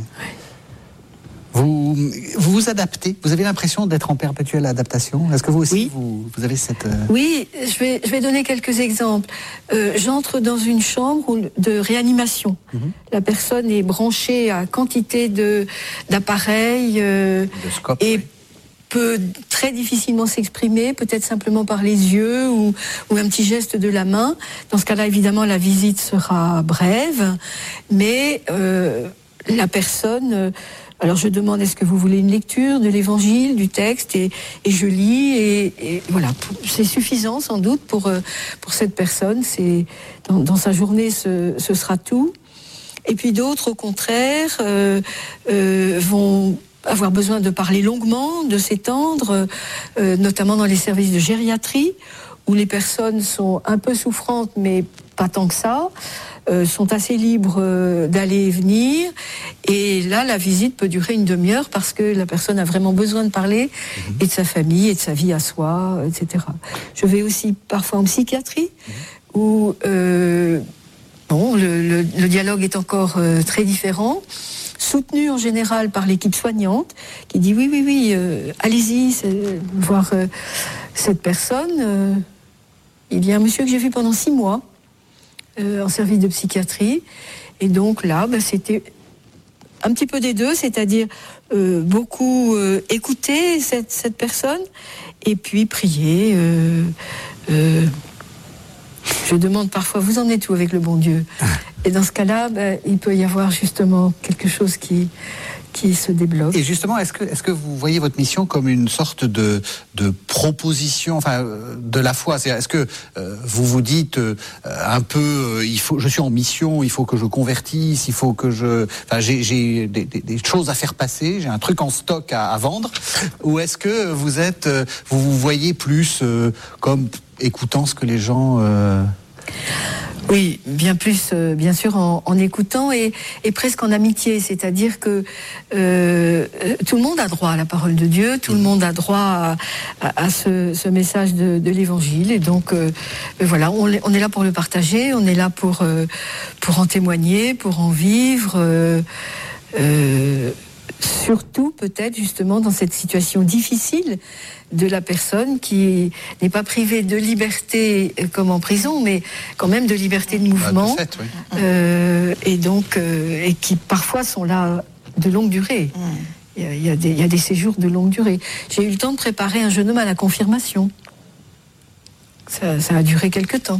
Vous, vous vous adaptez. Vous avez l'impression d'être en perpétuelle adaptation. Est-ce que vous aussi, oui. vous, vous avez cette... Euh... Oui, je vais, je vais donner quelques exemples. Euh, j'entre dans une chambre de réanimation. Mm-hmm. La personne est branchée à quantité de, d'appareils euh, de scope, et oui. peut très difficilement s'exprimer, peut-être simplement par les yeux ou, ou un petit geste de la main. Dans ce cas-là, évidemment, la visite sera brève, mais euh, la personne... Euh, Alors je demande, est-ce que vous voulez une lecture de l'évangile, du texte, et, et je lis, et, et voilà, c'est suffisant sans doute pour, pour cette personne, c'est, dans, dans sa journée ce, ce sera tout. Et puis d'autres, au contraire, euh, euh, vont avoir besoin de parler longuement, de s'étendre, euh, notamment dans les services de gériatrie, où les personnes sont un peu souffrantes, mais pas tant que ça, euh, sont assez libres euh, d'aller et venir. Et là, la visite peut durer une demi-heure parce que la personne a vraiment besoin de parler mmh. et de sa famille et de sa vie à soi, et cetera. Je vais aussi parfois en psychiatrie mmh. où euh, bon, le, le, le dialogue est encore euh, très différent. Soutenu en général par l'équipe soignante qui dit oui, oui, oui, euh, allez-y, c'est, voir euh, cette personne. Euh, il y a un monsieur que j'ai vu pendant six mois euh, en service de psychiatrie. Et donc là, bah, c'était un petit peu des deux, c'est-à-dire euh, beaucoup euh, écouter cette, cette personne et puis prier. Euh, euh, je demande parfois, vous en êtes où avec le bon Dieu ? Et dans ce cas-là, ben, il peut y avoir justement quelque chose qui, qui se débloque. Et justement, est-ce que, est-ce que vous voyez votre mission comme une sorte de, de proposition, enfin, de la foi ? C'est, est-ce que euh, vous vous dites euh, un peu, euh, il faut, je suis en mission, il faut que je convertisse, il faut que je, enfin, j'ai, j'ai des, des, des choses à faire passer, j'ai un truc en stock à, à vendre, ou est-ce que vous êtes, euh, vous vous voyez plus euh, comme écoutant ce que les gens... Euh... Oui, bien plus, euh, bien sûr, en, en écoutant et, et presque en amitié. C'est-à-dire que euh, tout le monde a droit à la parole de Dieu, tout le monde a droit à, à, à ce, ce message de, de l'Évangile. Et donc, euh, voilà, on, on est là pour le partager, on est là pour, euh, pour en témoigner, pour en vivre. Euh, euh, surtout, peut-être, justement, dans cette situation difficile de la personne qui n'est pas privée de liberté comme en prison, mais quand même de liberté de mouvement, ah, de fait, oui. euh, et donc euh, et qui parfois sont là de longue durée. Mm. Il y a, il y a des, il y a des séjours de longue durée. J'ai eu le temps de préparer un jeune homme à la confirmation. Ça, ça a duré quelque temps.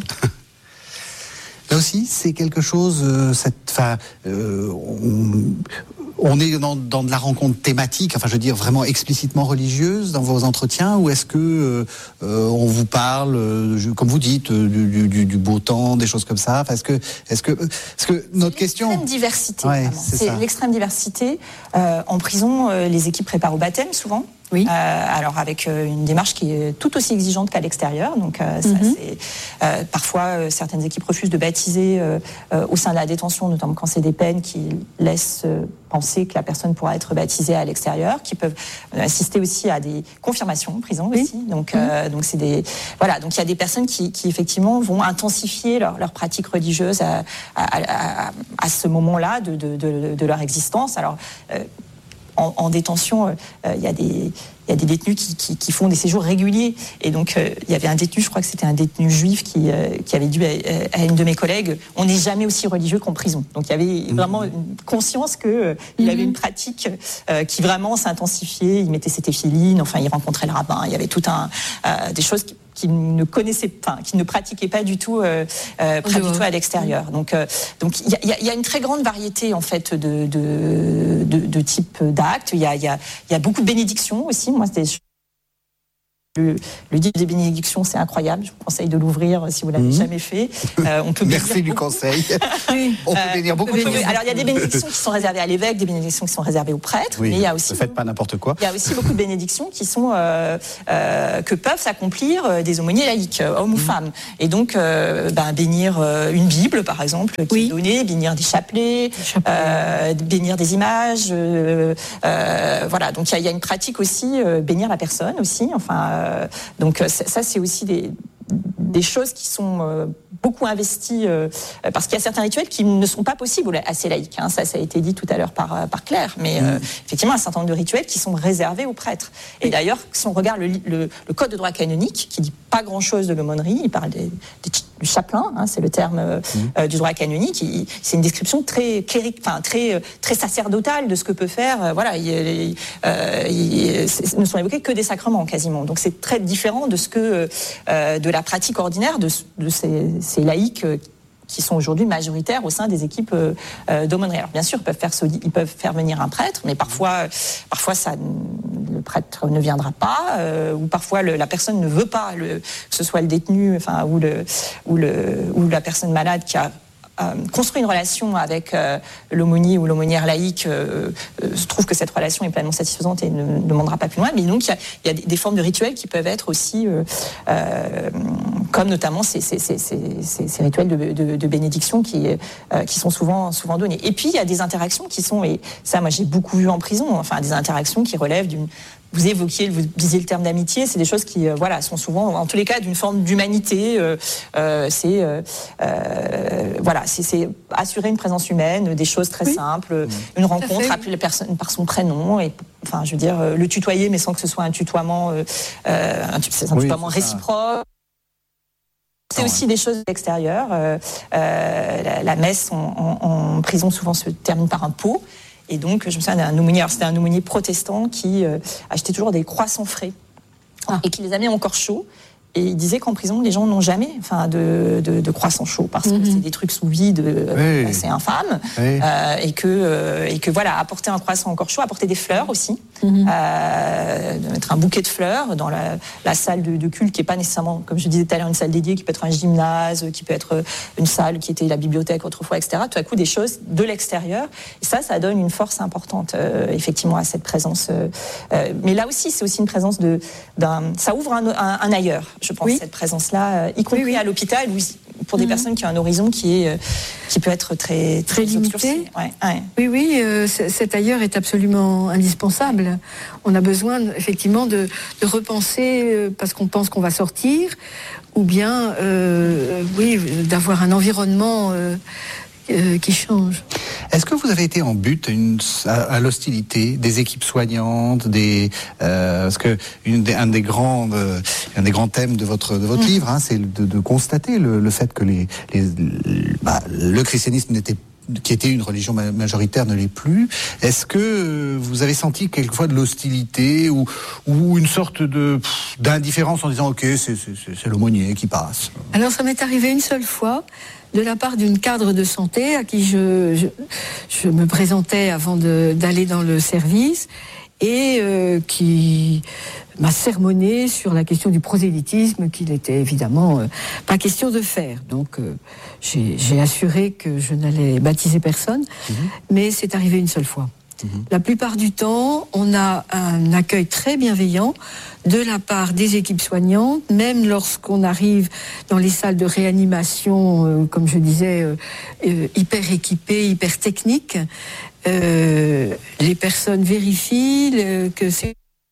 Là aussi, c'est quelque chose. Euh, cette, enfin, euh, on, on est dans, dans de la rencontre thématique. Enfin, je veux dire vraiment explicitement religieuse dans vos entretiens, ou est-ce que euh, on vous parle, euh, comme vous dites, du, du, du beau temps, des choses comme ça. Enfin, est-ce que, est-ce que, est-ce que notre c'est question. L'extrême diversité. Ouais, c'est c'est l'extrême diversité. Euh, en prison, euh, les équipes préparent au baptême souvent. Oui. Euh, alors avec euh, une démarche qui est tout aussi exigeante qu'à l'extérieur. Donc euh, ça, mm-hmm. c'est, euh, parfois euh, certaines équipes refusent de baptiser euh, euh, au sein de la détention, notamment quand c'est des peines qui laissent euh, penser que la personne pourra être baptisée à l'extérieur, qui peuvent euh, assister aussi à des confirmations en prison oui. aussi. Donc mm-hmm. euh, donc c'est des voilà donc il y a des personnes qui, qui effectivement vont intensifier leur, leur pratique religieuse à, à, à, à ce moment-là de, de, de, de leur existence. Alors euh, En, en détention, il euh, y a des il y a des détenus qui, qui, qui font des séjours réguliers. Et donc, il euh, y avait un détenu, je crois que c'était un détenu juif, qui, euh, qui avait dit à, à une de mes collègues, on n'est jamais aussi religieux qu'en prison. Donc, il y avait vraiment une conscience qu'il euh, mm-hmm. avait une pratique euh, qui vraiment s'intensifiait. Il mettait ses téphilines, enfin, il rencontrait le rabbin. Il y avait tout un euh, des choses qui qui ne connaissait pas, qui ne pratiquait pas du tout, euh, euh, pas du tout à l'extérieur. Donc, euh, donc il y a, y a une très grande variété en fait de de, de, de types d'actes. Il y a, il y a, il y a beaucoup de bénédictions aussi. Moi, c'était Le, le livre des bénédictions, c'est incroyable. Je vous conseille de l'ouvrir si vous l'avez mmh. jamais fait. Euh, on peut Merci du conseil. oui. On peut bénir beaucoup de choses. Alors, il y a des bénédictions qui sont réservées à l'évêque, des bénédictions qui sont réservées aux prêtres. Oui, mais il y a aussi, ne faites pas n'importe quoi. Il y a aussi beaucoup de bénédictions qui sont, euh, euh, que peuvent s'accomplir des aumôniers laïcs, hommes mmh. ou femmes. Et donc, euh, ben, bénir une Bible, par exemple, qui oui. est donnée, bénir des chapelets, euh, bénir des images. Euh, euh, voilà. Donc, il y, y a une pratique aussi, euh, bénir la personne aussi. Enfin, euh, donc ça, c'est aussi des, des choses qui sont euh, beaucoup investies, euh, parce qu'il y a certains rituels qui ne sont pas possibles à ces laïcs. Hein, ça, ça a été dit tout à l'heure par, par Claire. Mais euh, effectivement, un certain nombre de rituels qui sont réservés aux prêtres. Et d'ailleurs, si on regarde le, le, le code de droit canonique, qui dit pas grand-chose de l'aumônerie, il parle des, des, du chapelain, hein, c'est le terme euh, mmh. du droit canonique. Il, c'est une description très clérique, enfin très très sacerdotale de ce que peut faire. Euh, voilà, il, il, euh, il, ne sont évoqués que des sacrements quasiment. Donc c'est très différent de ce que euh, de la pratique ordinaire de, de ces, ces laïcs euh, qui sont aujourd'hui majoritaires au sein des équipes euh, d'aumônerie. Alors bien sûr, ils peuvent faire ils peuvent faire venir un prêtre, mais parfois, parfois ça, le prêtre ne viendra pas, euh, ou parfois le, la personne ne veut pas le, que ce soit le détenu, enfin ou le ou le ou la personne malade qui a Euh, construit une relation avec euh, l'aumônier ou l'aumônière laïque, euh, euh, se trouve que cette relation est pleinement satisfaisante et ne, ne demandera pas plus loin. Mais donc il y a, il y a des, des formes de rituels qui peuvent être aussi, euh, euh, comme notamment ces, ces, ces, ces, ces rituels de, de, de bénédiction qui, euh, qui sont souvent, souvent donnés. Et puis il y a des interactions qui sont, et ça moi j'ai beaucoup vu en prison, enfin des interactions qui relèvent d'une... Vous évoquiez, vous disiez le terme d'amitié, c'est des choses qui, euh, voilà, sont souvent, en tous les cas, d'une forme d'humanité. Euh, euh, c'est, euh, euh, voilà, c'est, c'est assurer une présence humaine, des choses très oui. simples, une rencontre, appeler la personne par son prénom, et, enfin, je veux dire, euh, le tutoyer, mais sans que ce soit un tutoiement, euh, un, c'est un oui, tutoiement c'est réciproque. C'est aussi des choses extérieures. Euh, euh, la, la messe en, en, en prison souvent se termine par un pot. Et donc, je me souviens d'un aumônier, alors c'était un aumônier protestant qui euh, achetait toujours des croissants frais ah. et qui les amenait encore chauds. Et il disait qu'en prison, les gens n'ont jamais enfin, de, de, de croissants chauds parce mm-hmm. que c'est des trucs sous vide, euh, oui. assez infâme. Oui. Euh, et, que, euh, et que voilà, apporter un croissant encore chaud, apporter des fleurs aussi. Mm-hmm. Euh, de mettre un bouquet de fleurs dans la, la salle de, de culte qui n'est pas nécessairement, comme je disais tout à l'heure, une salle dédiée, qui peut être un gymnase, qui peut être une salle qui était la bibliothèque autrefois, et cetera. Tout à coup, des choses de l'extérieur. Et ça, ça donne une force importante, euh, effectivement, à cette présence. Euh, euh, mais là aussi, c'est aussi une présence de... D'un, ça ouvre un, un, un ailleurs. Je pense, oui. cette présence-là, y compris oui, oui. à l'hôpital, où, pour des mmh. personnes qui ont un horizon qui, est, qui peut être très, très, très limité. Ouais, ouais. Oui, oui, euh, cet ailleurs est absolument indispensable. On a besoin, effectivement, de, de repenser, euh, parce qu'on pense qu'on va sortir, ou bien, euh, oui, d'avoir un environnement... Euh, Euh, qui change. Est-ce que vous avez été en but une, à, à l'hostilité des équipes soignantes, des euh, parce que une des, un des grands euh, un des grands thèmes de votre de votre mmh. livre, hein, c'est de, de constater le, le fait que les, les, les bah, le christianisme n'était qui était une religion majoritaire ne l'est plus. Est-ce que vous avez senti quelquefois de l'hostilité ou, ou une sorte de pff, d'indifférence en disant ok c'est, c'est, c'est l'aumônier qui passe? Alors ça m'est arrivé une seule fois de la part d'une cadre de santé à qui je, je, je me présentais avant de, d'aller dans le service et euh, qui m'a sermonné sur la question du prosélytisme qu'il était évidemment euh, pas question de faire. Donc euh, j'ai, j'ai assuré que je n'allais baptiser personne, mmh. mais c'est arrivé une seule fois. Mmh. La plupart du temps, on a un accueil très bienveillant de la part des équipes soignantes, même lorsqu'on arrive dans les salles de réanimation, euh, comme je disais, euh, euh, hyper équipées, hyper techniques. Euh, les personnes vérifient le, que c'est...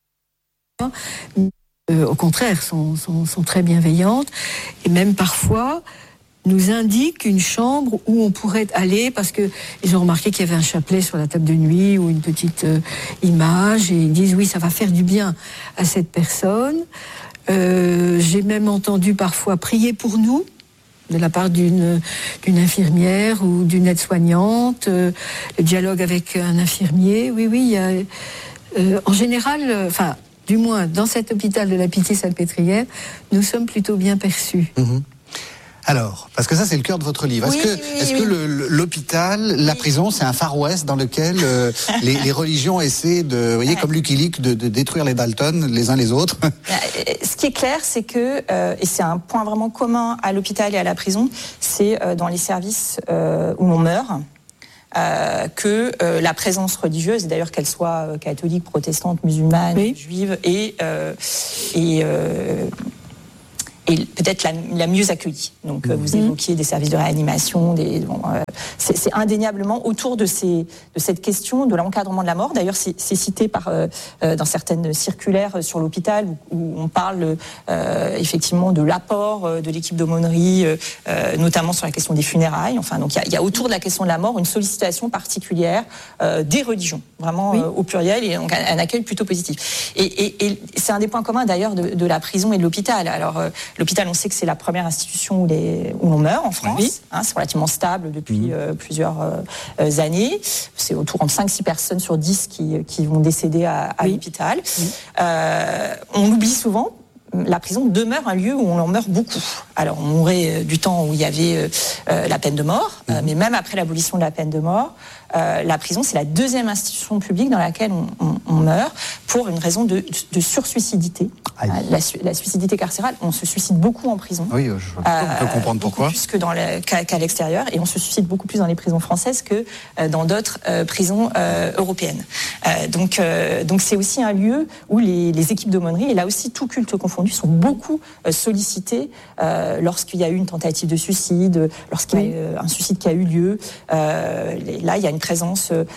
Euh, au contraire, sont, sont, sont très bienveillantes et même parfois nous indiquent une chambre où on pourrait aller parce que ils ont remarqué qu'il y avait un chapelet sur la table de nuit ou une petite euh, image et ils disent oui, ça va faire du bien à cette personne. Euh, j'ai même entendu parfois prier pour nous de la part d'une, d'une infirmière ou d'une aide-soignante, euh, le dialogue avec un infirmier. Oui, oui, il y a, euh, en général, enfin, euh, du moins dans cet hôpital de la Pitié-Salpêtrière, nous sommes plutôt bien perçus. Mmh. Alors, parce que ça c'est le cœur de votre livre. Oui, est-ce que, oui, est-ce oui. que le, le, l'hôpital, la Oui. prison, c'est un Far West dans lequel euh, les, les religions essaient de, vous voyez, Ouais. comme Lucky Luke, de, de détruire les Dalton les uns les autres? Ce qui est clair, c'est que, euh, et c'est un point vraiment commun à l'hôpital et à la prison, c'est euh, dans les services euh, où l'on meurt, euh, que euh, la présence religieuse, et d'ailleurs qu'elle soit euh, catholique, protestante, musulmane, Oui. juive, et, euh, et euh, et peut-être la, la mieux accueillie. Donc, euh, vous évoquiez des services de réanimation, des, bon, euh, c'est, c'est indéniablement autour de, ces, de cette question de l'encadrement de la mort. D'ailleurs, c'est, c'est cité par, euh, euh, dans certaines circulaires sur l'hôpital où, où on parle euh, effectivement de l'apport euh, de l'équipe d'aumônerie, euh, euh, notamment sur la question des funérailles. Enfin, donc il y, y a autour de la question de la mort une sollicitation particulière euh, des religions, vraiment Oui. euh, au pluriel, et donc un, un accueil plutôt positif. Et, et, et c'est un des points communs d'ailleurs de, de la prison et de l'hôpital. Alors, euh, l'hôpital, on sait que c'est la première institution où, les, où l'on meurt en France. Oui. Hein, c'est relativement stable depuis euh, plusieurs euh, années. C'est autour de cinq six personnes sur dix qui, qui vont décéder à, à Oui. l'hôpital. Oui. Euh, on l'oublie souvent. La prison demeure un lieu où on en meurt beaucoup. Alors, on mourrait du temps où il y avait euh, la peine de mort, euh, mais même après l'abolition de la peine de mort, euh, la prison, c'est la deuxième institution publique dans laquelle on, on, on meurt pour une raison de, de sursuicidité. Aïe. Euh, la, la suicidité carcérale, on se suicide beaucoup en prison. Oui, je peux Euh, comprendre beaucoup pourquoi. plus que dans le, qu'à, qu'à l'extérieur, et on se suicide beaucoup plus dans les prisons françaises que euh, dans d'autres euh, prisons euh, européennes. Euh, donc, euh, donc c'est aussi un lieu où les, les équipes d'aumônerie, et là aussi tout culte confondu, sont beaucoup euh, sollicitées euh, lorsqu'il y a eu une tentative de suicide, lorsqu'il y a Oui. eu un suicide qui a eu lieu. Euh, là, il y a une présence euh,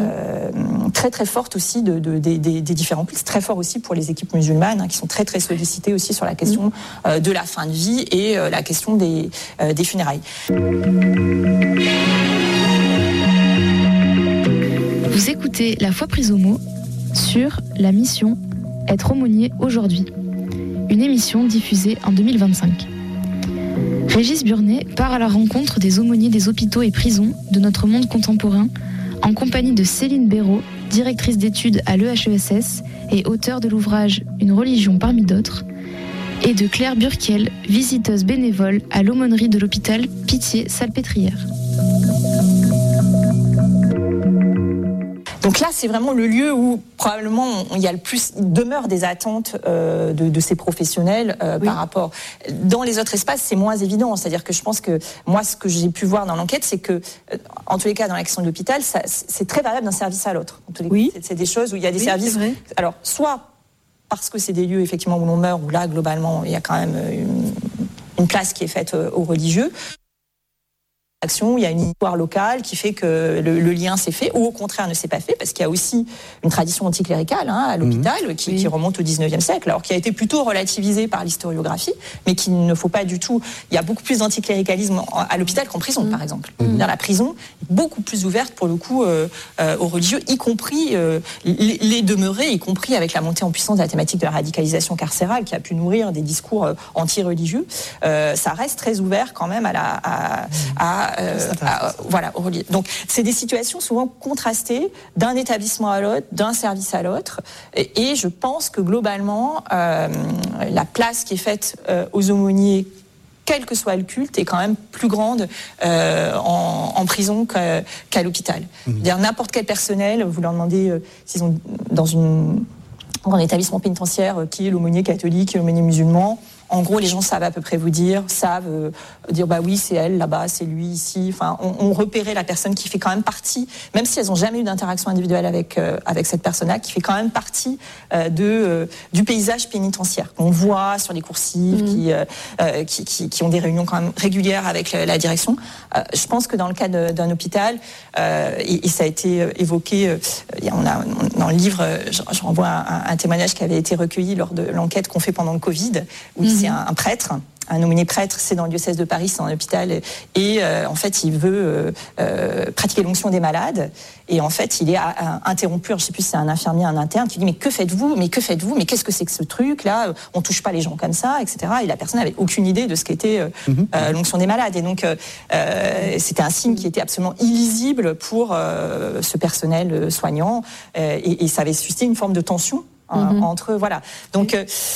mm. très très forte aussi de, de, des, des, des différents cultes, très fort aussi pour les équipes musulmanes, hein, qui sont très très sollicitées aussi sur la question euh, de la fin de vie et euh, la question des, euh, des funérailles. Vous écoutez La Foi prise au mot sur la mission Être aumônier aujourd'hui, une émission diffusée en deux mille vingt-cinq. Régis Burnet part à la rencontre des aumôniers des hôpitaux et prisons de notre monde contemporain en compagnie de Céline Béraud, directrice d'études à l'E H E S S et auteure de l'ouvrage Une religion parmi d'autres, et de Claire Burkiel, visiteuse bénévole à l'aumônerie de l'hôpital Pitié-Salpêtrière. Donc là, c'est vraiment le lieu où probablement il y a le plus, il demeure des attentes euh, de, de ces professionnels euh, Oui. par rapport. Dans les autres espaces, c'est moins évident. C'est-à-dire que je pense que moi, ce que j'ai pu voir dans l'enquête, c'est que, euh, en tous les cas, dans la question de l'hôpital, ça, c'est très variable d'un service à l'autre. En tous les Oui. cas, c'est, c'est des choses où il y a des Oui, services. c'est vrai. Alors, soit parce que c'est des lieux effectivement où l'on meurt, où là, globalement, il y a quand même une, une place qui est faite aux religieux. Il y a une histoire locale qui fait que le, le lien s'est fait, ou au contraire ne s'est pas fait, parce qu'il y a aussi une tradition anticléricale hein, à l'hôpital mmh. qui, oui. qui remonte au dix-neuvième siècle, alors qui a été plutôt relativisée par l'historiographie, mais qu'il ne faut pas du tout. Il y a beaucoup plus d'anticléricalisme à l'hôpital qu'en prison, mmh. par exemple. Mmh. Dans la prison, beaucoup plus ouverte pour le coup euh, euh, aux religieux, y compris euh, les, les demeurés, y compris avec la montée en puissance de la thématique de la radicalisation carcérale, qui a pu nourrir des discours euh, anti-religieux. Euh, ça reste très ouvert quand même à la à, à Euh, à, voilà, au religieux. Donc, c'est des situations souvent contrastées d'un établissement à l'autre, d'un service à l'autre. Et, et je pense que globalement, euh, la place qui est faite euh, aux aumôniers, quel que soit le culte, est quand même plus grande euh, en, en prison qu'à, qu'à l'hôpital. Mmh. C'est-à-dire n'importe quel personnel, vous leur demandez euh, s'ils sont dans une dans un établissement pénitentiaire euh, qui est l'aumônier catholique, qui est l'aumônier musulman. En gros, les gens savent à peu près vous dire, savent euh, dire bah oui, c'est elle là-bas, c'est lui ici. Enfin, on, on repérait la personne qui fait quand même partie, même si elles n'ont jamais eu d'interaction individuelle avec euh, avec cette personne-là, qui fait quand même partie euh, de euh, du paysage pénitentiaire qu'on voit sur les coursives, mmh. qui, euh, euh, qui qui qui ont des réunions quand même régulières avec la, la direction. Euh, je pense que dans le cas de, d'un hôpital, euh, et, et ça a été évoqué, euh, on a dans le livre, je, je renvoie un, un témoignage qui avait été recueilli lors de l'enquête qu'on fait pendant le Covid, où mmh. c'est un, un prêtre, un aumônier prêtre, c'est dans le diocèse de Paris, c'est dans l'hôpital, et euh, en fait, il veut euh, euh, pratiquer l'onction des malades, et en fait, il est à, à, interrompu, je ne sais plus si c'est un infirmier, un interne, qui dit, mais que faites-vous, mais que faites-vous, mais qu'est-ce que c'est que ce truc-là, on touche pas les gens comme ça, et cetera. Et la personne n'avait aucune idée de ce qu'était euh, mm-hmm. euh, l'onction des malades, et donc euh, euh, c'était un signe qui était absolument illisible pour euh, ce personnel soignant, euh, et, et ça avait suscité une forme de tension mm-hmm. euh, entre, voilà. Donc, euh,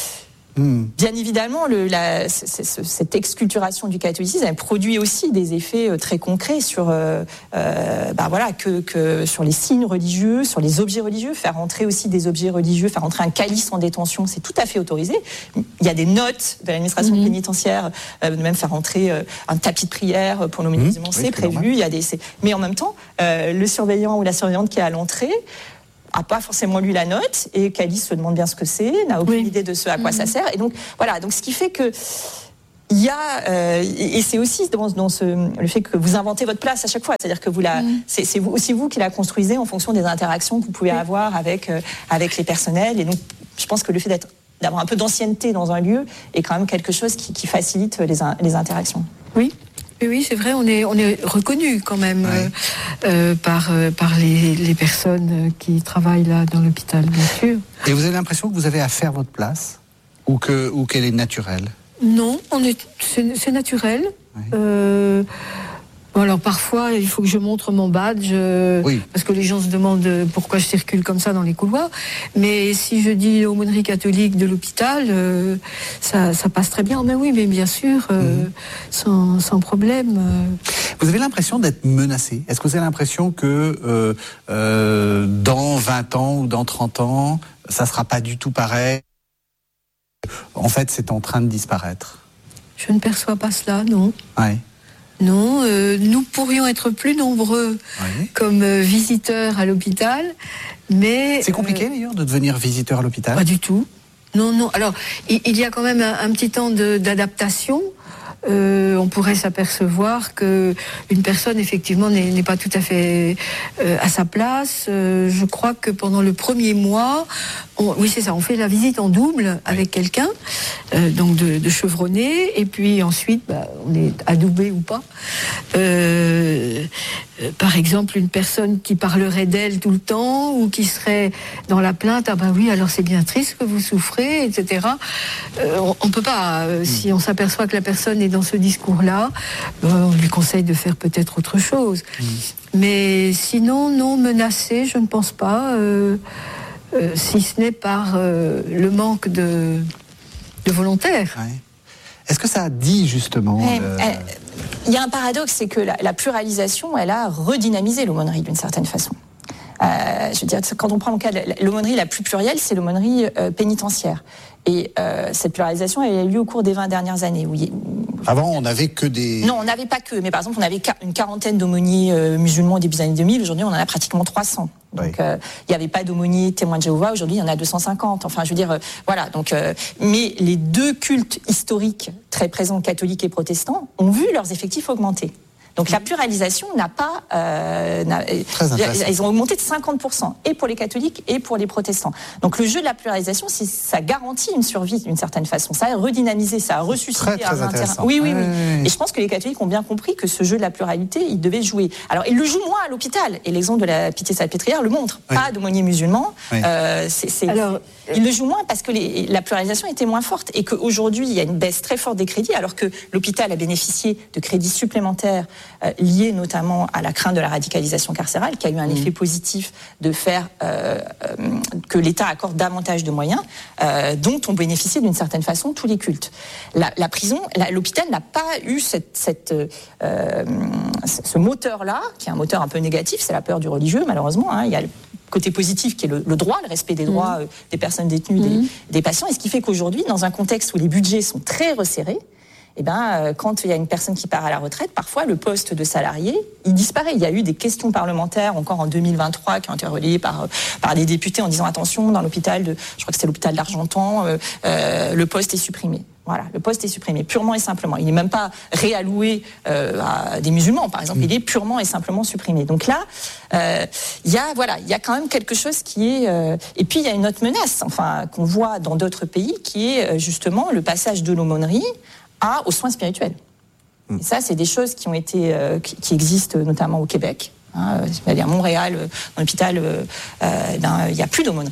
Mmh. Bien évidemment, le, la, c- c- cette exculturation du catholicisme elle produit aussi des effets très concrets sur, euh, euh, bah voilà, que, que sur les signes religieux, sur les objets religieux. Faire entrer aussi des objets religieux, faire entrer un calice en détention, c'est tout à fait autorisé. Il y a des notes de l'administration mmh. pénitentiaire, euh, de même faire entrer euh, un tapis de prière pour l'aumônier musulman, mmh. c'est oui, prévu. Il y a des, c'est... Mais en même temps, euh, le surveillant ou la surveillante qui est à l'entrée n'a pas forcément lu la note et Calice se demande bien ce que c'est, n'a aucune oui. idée de ce à quoi mmh. ça sert. Et donc voilà, donc ce qui fait que il y a euh, et c'est aussi dans, dans ce le fait que vous inventez votre place à chaque fois, c'est-à-dire que vous la mmh. c'est, c'est vous, aussi vous qui la construisez en fonction des interactions que vous pouvez oui. avoir avec euh, avec les personnels. Et donc je pense que le fait d'être d'avoir un peu d'ancienneté dans un lieu est quand même quelque chose qui, qui facilite les les interactions. Oui. Oui, c'est vrai, on est, on est reconnu quand même ouais. euh, par, euh, par les, les personnes qui travaillent là dans l'hôpital, bien sûr. Et vous avez l'impression que vous avez à faire votre place ou, que, ou qu'elle est naturelle ? Non, on est, c'est, c'est naturel. Ouais. Euh, bon alors parfois, il faut que je montre mon badge, euh, oui. parce que les gens se demandent pourquoi je circule comme ça dans les couloirs. Mais si je dis aumônerie catholique de l'hôpital, euh, ça, ça passe très bien. Mais oui, mais bien sûr, euh, mmh. sans, sans problème. Euh. Vous avez l'impression d'être menacé ? Est-ce que vous avez l'impression que euh, euh, dans vingt ans ou dans trente ans, ça sera pas du tout pareil ? En fait, c'est en train de disparaître. Je ne perçois pas cela, non. Ouais. Non, euh, nous pourrions être plus nombreux oui. comme euh, visiteurs à l'hôpital, mais... C'est compliqué euh, d'ailleurs de devenir visiteur à l'hôpital ? Pas du tout. Non, non. Alors, il, il y a quand même un, un petit temps de, d'adaptation. Euh, on pourrait s'apercevoir que une personne effectivement n'est, n'est pas tout à fait euh, à sa place. Euh, je crois que pendant le premier mois, on, oui c'est ça, on fait la visite en double avec quelqu'un, euh, donc de, de chevronné, et puis ensuite bah, on est adoubé ou pas. Euh, euh, par exemple, une personne qui parlerait d'elle tout le temps ou qui serait dans la plainte, ah ben oui, alors c'est bien triste que vous souffrez, et cetera. Euh, on, on peut pas, euh, mmh. si on s'aperçoit que la personne est dans ce discours-là, euh, on lui conseille de faire peut-être autre chose. Mmh. Mais sinon, non, menacé, je ne pense pas, euh, euh, si ce n'est par euh, le manque de, de volontaires. Ouais. Est-ce que ça a dit justement ouais, le... elle, il y a un paradoxe, c'est que la, la pluralisation, elle a redynamisé l'aumônerie d'une certaine façon. Euh, je veux dire, quand on prend le cas de l'aumônerie la plus plurielle, c'est l'aumônerie euh, pénitentiaire. Et euh, cette pluralisation, elle a eu lieu au cours des vingt dernières années. Où il, où, Avant, on n'avait que des... Non, on n'avait pas que. Mais par exemple, on avait une quarantaine d'aumôniers euh, musulmans au début des années deux mille. Aujourd'hui, on en a pratiquement trois cents. Donc, il oui. euh, n'y avait pas d'aumôniers témoins de Jéhovah. Aujourd'hui, il y en a deux cent cinquante. Enfin, je veux dire, euh, voilà. Donc, euh, mais les deux cultes historiques très présents, catholiques et protestants, ont vu leurs effectifs augmenter. Donc la pluralisation n'a pas... Euh, n'a, ils ont augmenté de cinquante pour cent, et pour les catholiques et pour les protestants. Donc le jeu de la pluralisation, c'est, ça garantit une survie d'une certaine façon. Ça a redynamisé, ça a ressuscité très, très un terrain. Oui, oui, oui, oui. Et je pense que les catholiques ont bien compris que ce jeu de la pluralité, ils devaient jouer. Alors ils le jouent moins à l'hôpital, et l'exemple de la Pitié-Salpêtrière le montre. Oui. Pas d'aumôniers musulmans. Oui. Euh, c'est, c'est, Alors, ils le jouent moins parce que les, la pluralisation était moins forte, et qu'aujourd'hui, il y a une baisse très forte des crédits, alors que l'hôpital a bénéficié de crédits supplémentaires Euh, lié notamment à la crainte de la radicalisation carcérale, qui a eu un mmh. effet positif de faire euh, euh, que l'État accorde davantage de moyens, euh, dont ont bénéficié d'une certaine façon tous les cultes. La, la prison, la, l'hôpital n'a pas eu cette, cette, euh, ce moteur-là, qui est un moteur un peu négatif, c'est la peur du religieux, malheureusement. Hein, il y a le côté positif qui est le, le droit, le respect des droits mmh. euh, des personnes détenues, mmh. des, des patients, et ce qui fait qu'aujourd'hui, dans un contexte où les budgets sont très resserrés, eh ben, quand il y a une personne qui part à la retraite, parfois le poste de salarié, il disparaît. Il y a eu des questions parlementaires encore en deux mille vingt-trois qui ont été relayées par, par des députés en disant attention, dans l'hôpital, de, je crois que c'était l'hôpital d'Argentan, euh, euh, le poste est supprimé. Voilà, le poste est supprimé, purement et simplement. Il n'est même pas réalloué euh, à des musulmans, par exemple. Mmh. Il est purement et simplement supprimé. Donc là, euh, il y a, voilà, il y a quand même quelque chose qui est... Euh... Et puis, il y a une autre menace, enfin, qu'on voit dans d'autres pays, qui est justement le passage de l'aumônerie à, aux soins spirituels. Mmh. Et ça, c'est des choses qui ont été, euh, qui, qui existent notamment au Québec. Hein, c'est-à-dire à Montréal, dans l'hôpital, euh, euh, il n'y a plus d'aumônerie.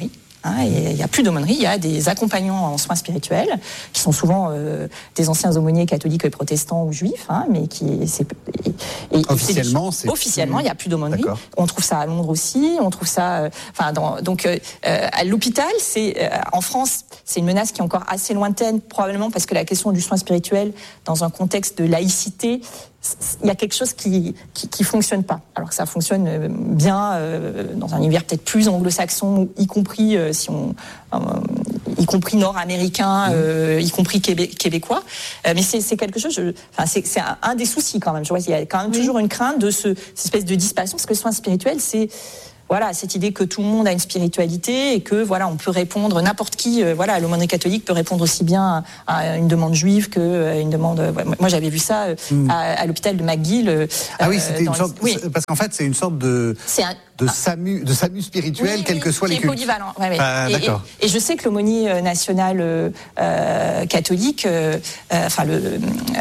Hein, et il n'y a plus d'aumônerie, il y a des accompagnants en soins spirituels, qui sont souvent euh, des anciens aumôniers catholiques et protestants ou juifs, hein, mais qui... C'est, et, et officiellement, c'est, c'est officiellement, il n'y a plus d'aumônerie. D'accord. On trouve ça à Londres aussi, on trouve ça... Euh, enfin, dans, donc, euh, à l'hôpital, c'est, euh, en France, c'est une menace qui est encore assez lointaine, probablement parce que la question du soin spirituel, dans un contexte de laïcité, il y a quelque chose qui, qui qui fonctionne pas. Alors que ça fonctionne bien euh, dans un univers peut-être plus anglo-saxon, y compris euh, si on, euh, y compris nord-américain, euh, y compris québé- québécois. Euh, mais c'est, c'est quelque chose. Je, enfin, c'est, c'est un, un des soucis quand même. Je vois, il y a quand même oui. toujours une crainte de ce cette espèce de disparition, parce que le soin spirituel, c'est voilà, cette idée que tout le monde a une spiritualité et que voilà, on peut répondre, n'importe qui, euh, voilà, l'aumônerie catholique peut répondre aussi bien à, à une demande juive que euh, une demande. Euh, moi, j'avais vu ça euh, mm. à, à l'hôpital de McGill. Euh, ah oui, c'était une les... sorte, oui. parce qu'en fait, c'est une sorte de. C'est un... De SAMU, de SAMU spirituel, oui, quels oui, que soient les cultes. Polyvalent. Ouais, ouais. Ah, et, d'accord. Et, et je sais que l'aumônier national euh, catholique, euh, enfin le, euh,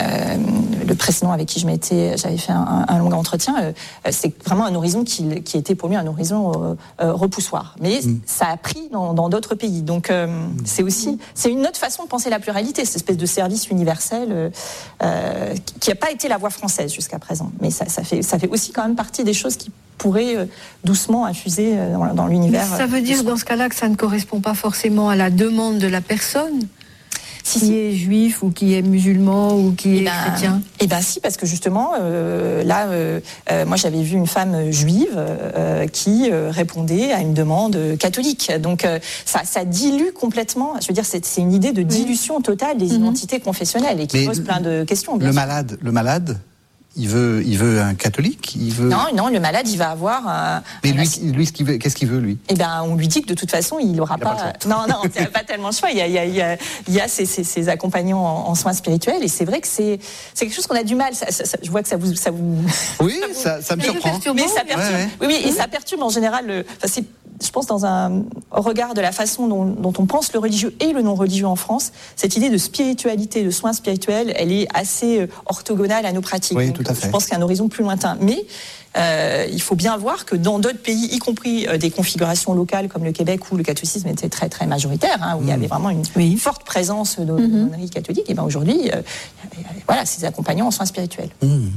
le précédent avec qui je m'étais, j'avais fait un, un long entretien, euh, c'est vraiment un horizon qui, qui était pour lui un horizon euh, repoussoir. Mais mm. ça a pris dans, dans d'autres pays. Donc euh, mm. c'est aussi, c'est une autre façon de penser la pluralité, cette espèce de service universel euh, qui n'a pas été la voie française jusqu'à présent. Mais ça, ça fait, ça fait aussi quand même partie des choses qui pourrait euh, doucement infuser euh, dans, dans l'univers. Ça veut dire dans ce cas-là que ça ne correspond pas forcément à la demande de la personne si, qui si. est juif ou qui est musulman ou qui et est ben, chrétien. Eh bien si, parce que justement, euh, là, euh, euh, moi j'avais vu une femme juive euh, qui euh, répondait à une demande catholique. Donc euh, ça, ça dilue complètement, je veux dire, c'est, c'est une idée de dilution totale des mm-hmm. identités confessionnelles et qui Mais pose plein de questions. Le malade, le malade Il veut, il veut un catholique. Il veut. Non, non, le malade, il va avoir. Un, Mais lui, un... lui, ce qu'il veut, qu'est-ce qu'il veut lui ? Eh ben, on lui dit que de toute façon, il n'aura pas. pas non, non, il n'y a pas tellement de choix. Il y a, il y a, il y a, il y a ces, ces, ces accompagnants en, en soins spirituels, et c'est vrai que c'est, c'est quelque chose qu'on a du mal. Ça, ça, ça, je vois que ça vous, ça vous. Oui, ça, vous, ça, ça me surprend. Mais ça perturbe. Ouais, ouais. Oui, oui, et ça perturbe en général. Le, enfin, c'est, je pense, dans un regard de la façon dont, dont on pense le religieux et le non-religieux en France, cette idée de spiritualité, de soins spirituels, elle est assez orthogonale à nos pratiques. Oui, donc, tout à fait. Je pense qu'il y a un horizon plus lointain. Mais euh, il faut bien voir que dans d'autres pays, y compris euh, des configurations locales comme le Québec, où le catholicisme était très très majoritaire, hein, où mmh. il y avait vraiment une oui. forte présence de l'aumônerie mmh. catholique, et ben aujourd'hui, euh, voilà, c'est des accompagnants en soins spirituels. Mmh.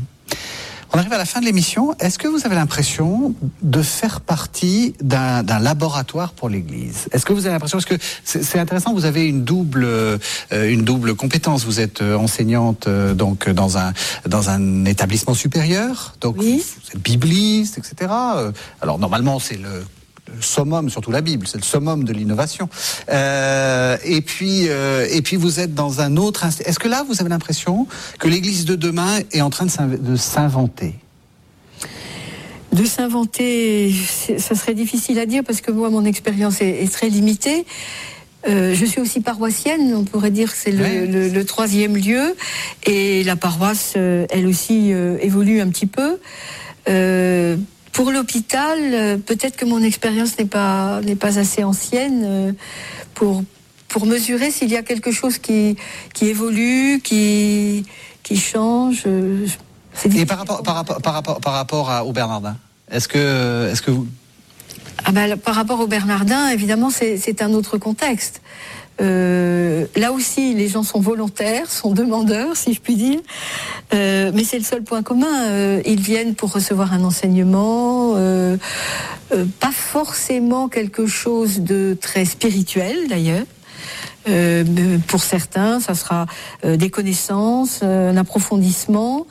On arrive à la fin de l'émission. Est-ce que vous avez l'impression de faire partie d'un, d'un laboratoire pour l'Église ? Est-ce que vous avez l'impression, parce que c'est, c'est intéressant, vous avez une double, euh, une double compétence. Vous êtes enseignante euh, donc dans un dans un établissement supérieur, donc oui. vous, vous êtes bibliste, et cetera. Alors normalement, c'est le le summum, surtout la Bible, c'est le summum de l'innovation. Euh, et puis, euh, et puis vous êtes dans un autre. Inst- Est-ce que là, vous avez l'impression que l'Église de demain est en train de, s'inv- de s'inventer ? De s'inventer, ça serait difficile à dire parce que moi, mon expérience est, est très limitée. Euh, je suis aussi paroissienne, on pourrait dire que c'est le, oui. le, le troisième lieu, et la paroisse, euh, elle aussi, euh, évolue un petit peu. Euh, Pour l'hôpital, peut-être que mon expérience n'est pas, n'est pas assez ancienne pour, pour mesurer s'il y a quelque chose qui, qui évolue, qui, qui change. Et par rapport, par rapport, par rapport, par rapport à, au Bernardin, est-ce que, est-ce que vous... Ah ben, par rapport au Bernardin, évidemment, c'est, c'est un autre contexte. Euh, là aussi, les gens sont volontaires, sont demandeurs, si je puis dire. Euh, mais c'est le seul point commun. Euh, ils viennent pour recevoir un enseignement, euh, euh, pas forcément quelque chose de très spirituel, d'ailleurs. Euh, pour certains, ça sera euh, des connaissances, euh, un approfondissement.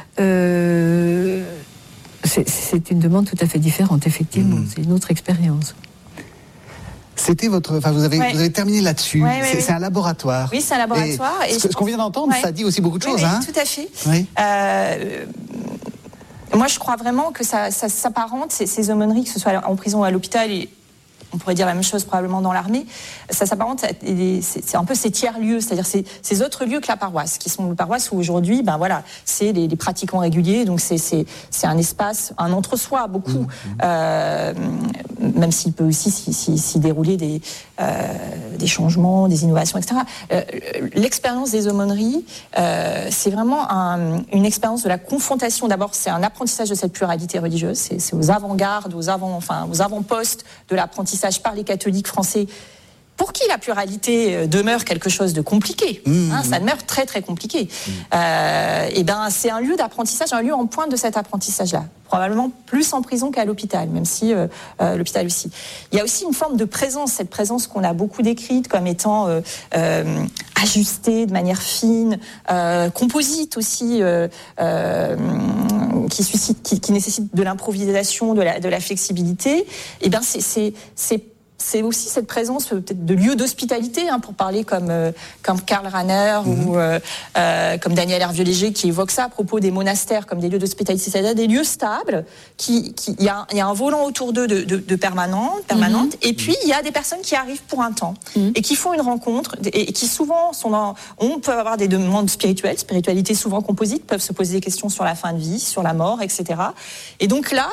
Euh, c'est, c'est une demande tout à fait différente, effectivement. Mmh. C'est une autre expérience. C'était votre, enfin vous avez, ouais. vous avez terminé là-dessus. Ouais, ouais, c'est, ouais. c'est un laboratoire. Oui, c'est un laboratoire. Et, et ce, ce qu'on vient d'entendre, ouais. ça dit aussi beaucoup de choses, oui, hein. Tout à fait. Oui. Euh, moi, je crois vraiment que ça, ça s'apparente ces, ces aumôneries, que ce soit en prison ou à l'hôpital, et on pourrait dire la même chose probablement dans l'armée. Ça s'apparente, c'est, c'est un peu ces tiers lieux, c'est-à-dire ces, ces autres lieux que la paroisse, qui sont les paroisses où aujourd'hui, ben voilà, c'est les, les pratiquants réguliers, donc c'est, c'est, c'est un espace, un entre-soi beaucoup, mmh. euh, même s'il peut aussi s'y, s'y, s'y dérouler des, euh, des changements, des innovations, et cetera. Euh, l'expérience des aumôneries, euh, c'est vraiment un, une expérience de la confrontation. D'abord, c'est un apprentissage de cette pluralité religieuse, c'est, c'est aux avant-gardes, aux avant, enfin, aux avant-postes de l'apprentissage apprentissage par les catholiques français, pour qui la pluralité demeure quelque chose de compliqué, mmh. hein, ça demeure très très compliqué, mmh. euh, et ben c'est un lieu d'apprentissage, un lieu en pointe de cet apprentissage-là, probablement plus en prison qu'à l'hôpital, même si euh, euh, l'hôpital aussi. Il y a aussi une forme de présence, cette présence qu'on a beaucoup décrite comme étant euh, euh, ajustée de manière fine, euh, composite aussi, euh, euh, qui suscite, qui, qui nécessite de l'improvisation, de la, de la flexibilité. Et ben c'est c'est c'est C'est aussi cette présence peut-être de lieux d'hospitalité, hein, pour parler comme euh, comme Karl Rahner mmh. ou euh, euh, comme Daniel Hervieux-Léger qui évoque ça à propos des monastères comme des lieux d'hospitalité, c'est-à-dire des lieux stables qui qui il y a il y a un volant autour d'eux de de, de permanente permanente mmh. et puis il y a des personnes qui arrivent pour un temps mmh. et qui font une rencontre et, et qui souvent sont dans, on peut avoir des demandes spirituelles, spiritualité souvent composite, peuvent se poser des questions sur la fin de vie, sur la mort, et cetera. Et donc là,